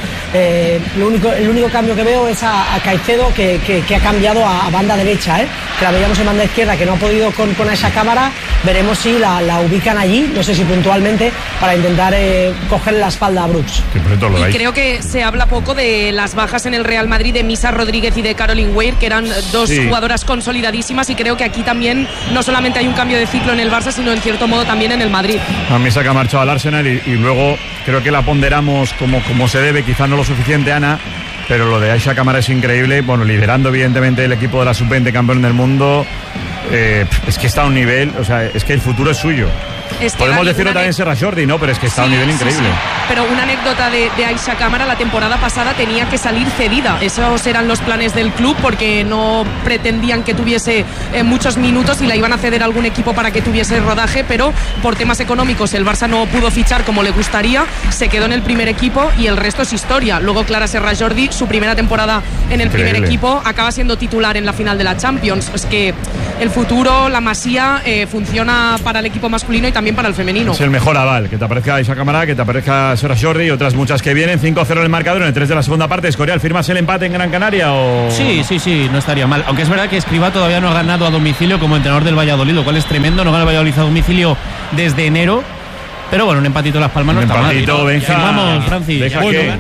El único cambio que veo es a Caicedo, que ha cambiado a banda derecha, que la veíamos en banda izquierda, que no ha podido con esa cámara. Veremos si la ubican allí, no sé si puntualmente, para intentar cogerle la espalda a Brooks. Y creo que se habla poco de las bajas en el Real Madrid de Misa Rodríguez y de Caroline Weir, que eran dos jugadoras consolidadísimas, y creo que aquí también no solamente hay un cambio de ciclo en el Barça, sino en cierto modo también en el Madrid. A Misa, que ha marchado al Arsenal, y luego creo que la ponderamos como se debe, quizás no lo suficiente, Ana, pero lo de Aisha Camara es increíble. Bueno, liderando evidentemente el equipo de la sub-20, campeón del mundo. Es que está a un nivel, o sea, es que el futuro es suyo. Es que podemos decirlo también Serra Jordi, ¿no? Pero es que está a un nivel increíble. Sí. Pero una anécdota de Aisha Cámara: la temporada pasada tenía que salir cedida. Esos eran los planes del club, porque no pretendían que tuviese muchos minutos y la iban a ceder a algún equipo para que tuviese rodaje, pero por temas económicos el Barça no pudo fichar como le gustaría, se quedó en el primer equipo y el resto es historia. Luego Clara Serra Jordi, su primera temporada en el primer equipo, acaba siendo titular en la final de la Champions. Es que el futuro, la Masía, funciona para el equipo masculino y también para el femenino. Es el mejor aval, que te aparezca Aisha Cámara, que te aparezca Serra Jordi y otras muchas que vienen. 5-0 en el marcador en el 3 de la segunda parte. Escorial, ¿firmas el empate en Gran Canaria o...? Sí, no estaría mal. Aunque es verdad que Escribá todavía no ha ganado a domicilio como entrenador del Valladolid, lo cual es tremendo. No gana el Valladolid a domicilio desde enero. Pero bueno, un empatito en Las Palmas no está mal. Firmamos, Francis.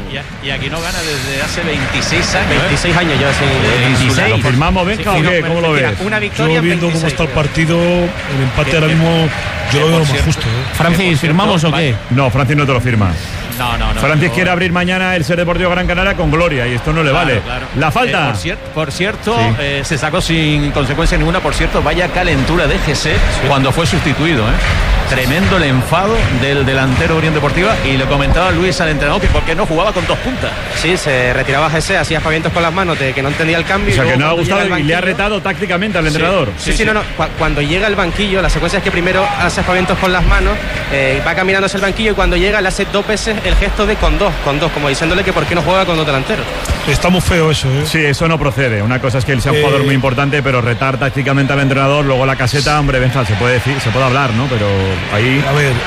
Y aquí no gana desde hace 26 años. 26 años ya. 26. ¿Lo firmamos, Benja, o qué? ¿Cómo lo ves? Una victoria. Yo viendo cómo está el partido, el empate ahora mismo yo lo veo más justo. Francis, ¿firmamos o qué? No, Francis no te lo firma. No. Francis quiere abrir mañana el Ser Deportivo Gran Canaria con gloria, y esto no le vale. Claro. La falta. Por cierto, se sacó sin consecuencia ninguna. Por cierto, vaya calentura de GC cuando fue sustituido. Tremendo el enfado del delantero Unión Deportiva, y le comentaba Luis al entrenador que por qué no jugaba con 2 puntas. Sí, se retiraba GC, hacía espavientos con las manos de que no entendía el cambio. O sea, que no ha gustado y le ha retado tácticamente al entrenador. Sí. No. Cuando llega al banquillo, la secuencia es que primero hace espavientos con las manos, va caminando hacia el banquillo, y cuando llega le hace 2 veces el gesto de con dos, como diciéndole que por qué no juega con 2 delanteros. Está muy feo eso, Sí, eso no procede. Una cosa es que él sea un jugador muy importante, pero retar tácticamente al entrenador, luego la caseta, hombre, Benja, se puede decir, se puede hablar, ¿no? Pero ahí... A ver,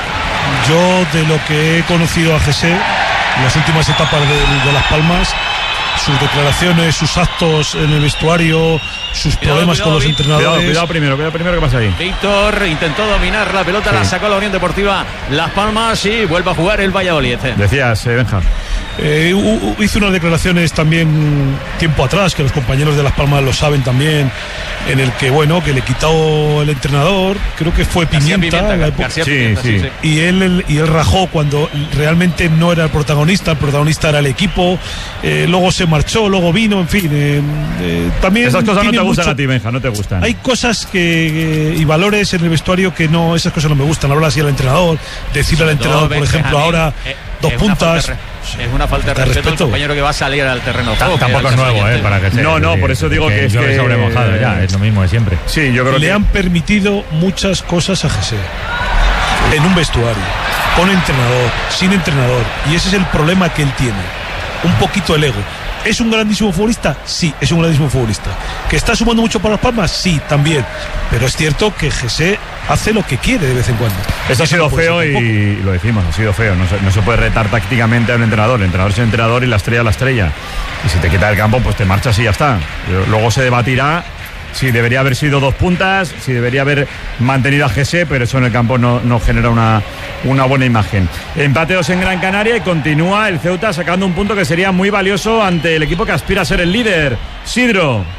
yo de lo que he conocido a José en las últimas etapas de Las Palmas, sus declaraciones, sus actos en el vestuario, sus problemas con los entrenadores. Cuidado primero, ¿qué pasa ahí? Víctor intentó dominar la pelota, la sacó la Unión Deportiva Las Palmas y vuelve a jugar el Valladolid. Decías, Benja. Hizo unas declaraciones también tiempo atrás, que los compañeros de Las Palmas lo saben también, en el que que le quitó el entrenador, creo que fue Pimienta, y él rajó cuando realmente no era el protagonista era el equipo, luego se marchó, luego vino, en fin, también esas cosas no te gustan a ti, Benja, no te gustan. Hay cosas y valores en el vestuario que no, esas cosas no me gustan. Hablar así al entrenador, decirle al entrenador, por ejemplo, ahora 2 puntas. Es una falta de respeto al compañero que va a salir al terreno. Tampoco es nuevo, para que sea. No, por eso digo que es que sobremojado ya, es lo mismo de siempre. Sí, yo creo que le han permitido muchas cosas a José en un vestuario, con entrenador, sin entrenador, y ese es el problema que él tiene. Un poquito el ego. ¿Es un grandísimo futbolista? Sí, es un grandísimo futbolista. ¿Que está sumando mucho para Las Palmas? Sí, también. Pero es cierto que José hace lo que quiere de vez en cuando. Eso ha sido feo y lo decimos, ha sido feo. No se puede retar tácticamente a un entrenador. El entrenador es el entrenador y la estrella. Y si te quita el campo, pues te marchas y ya está. Luego se debatirá si debería haber sido 2 puntas, si debería haber mantenido a José, pero eso en el campo no genera una buena imagen. Empate 2 en Gran Canaria y continúa el Ceuta sacando un punto que sería muy valioso ante el equipo que aspira a ser el líder. Sidro.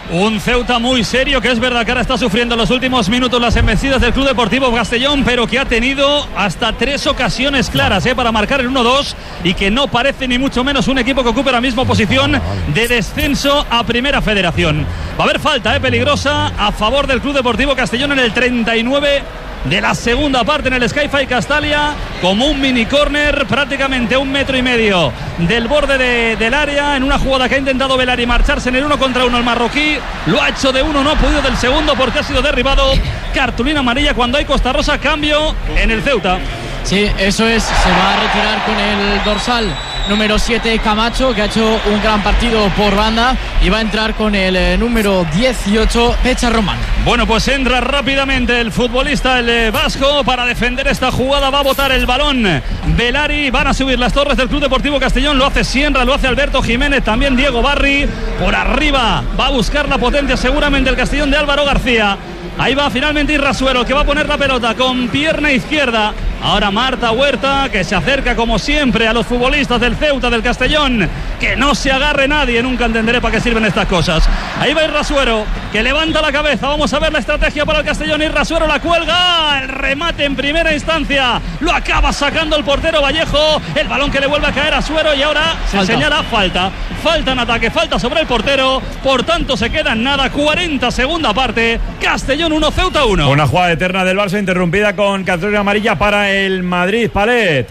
Un Ceuta muy serio, que es verdad que ahora está sufriendo en los últimos minutos las embestidas del Club Deportivo Castellón, pero que ha tenido hasta 3 ocasiones claras para marcar el 1-2 y que no parece ni mucho menos un equipo que ocupe la misma posición de descenso a Primera Federación. Va a haber falta peligrosa a favor del Club Deportivo Castellón en el 39 de la segunda parte en el Sky-Fi Castalia, como un mini córner prácticamente a 1,5 metros del borde del área, en una jugada que ha intentado Belari marcharse en el 1 contra 1 el marroquí, lo ha hecho de 1, no ha podido del segundo porque ha sido derribado. Cartulina amarilla cuando hay Costa Rosa, cambio en el Ceuta. Sí, eso es, se va a retirar con el dorsal número 7 Camacho, que ha hecho un gran partido por banda, y va a entrar con el número 18 Pecha Román. Bueno, pues entra rápidamente el futbolista, el vasco, para defender esta jugada. Va a botar el balón Belari, van a subir las torres del Club Deportivo Castellón, lo hace Sienra, lo hace Alberto Jiménez, también Diego Barri, por arriba va a buscar la potencia seguramente el Castellón de Álvaro García. Ahí va finalmente Irrasuero, que va a poner la pelota con pierna izquierda. Ahora Marta Huerta, que se acerca como siempre a los futbolistas del Ceuta, del Castellón. Que no se agarre nadie, nunca entenderé para qué sirven estas cosas. Ahí va Irrasuero, que levanta la cabeza. Vamos a ver la estrategia para el Castellón. Irrasuero la cuelga, el remate en primera instancia lo acaba sacando el portero Vallejo. El balón que le vuelve a caer a Suero y ahora se señala falta. Falta en ataque, falta sobre el portero. Por tanto se queda en nada, 40 segunda parte. Castellón 1, Ceuta 1. Una jugada eterna del Barça interrumpida con cartulina amarilla para el Madrid. Palet.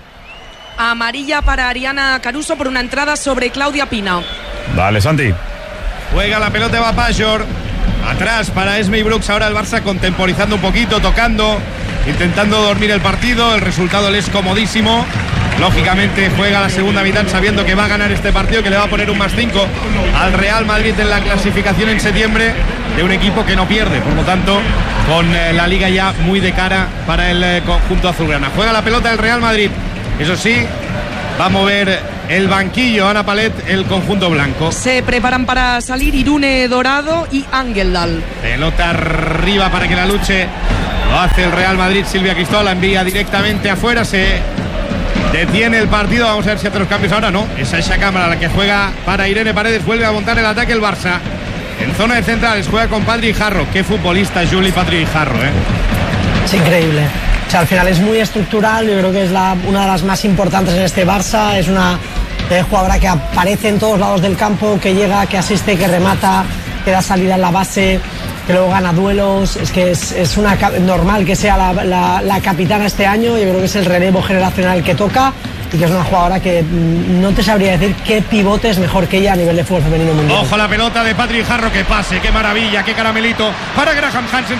Amarilla para Ariana Caruso por una entrada sobre Claudia Pina. Vale, Santi. Juega la pelota, va Pajor. Atrás para Esme y Brooks. Ahora el Barça contemporizando un poquito, tocando, intentando dormir el partido. El resultado le es comodísimo. Lógicamente juega la segunda mitad sabiendo que va a ganar este partido, que le va a poner un +5 al Real Madrid en la clasificación en septiembre, de un equipo que no pierde, por lo tanto con la liga ya muy de cara para el conjunto azulgrana. Juega la pelota el Real Madrid, eso sí, va a mover el banquillo Ana Palet, el conjunto blanco. Se preparan para salir Irune Dorado y Angeldal. Pelota arriba para que la luche, lo hace el Real Madrid. Silvia Cristóbal la envía directamente afuera, se detiene el partido. Vamos a ver si hace los cambios ahora. No, esa cámara la que juega para Irene Paredes. Vuelve a montar el ataque el Barça en zona de centrales, juega con Patri Jarro. Qué futbolista es Juli Patri Jarro, Es increíble. O sea, al final es muy estructural. Yo creo que es una de las más importantes en este Barça. Es una jugadora que aparece en todos lados del campo, que llega, que asiste, que remata, que da salida en la base, que luego gana duelos. Es que es normal que sea la capitana este año. Yo creo que es el relevo generacional que toca, y que es una jugadora que no te sabría decir qué pivote es mejor que ella a nivel de fútbol femenino mundial. Ojo la pelota de Patri Jarro, que pase, qué maravilla, qué caramelito para Graham Hansen.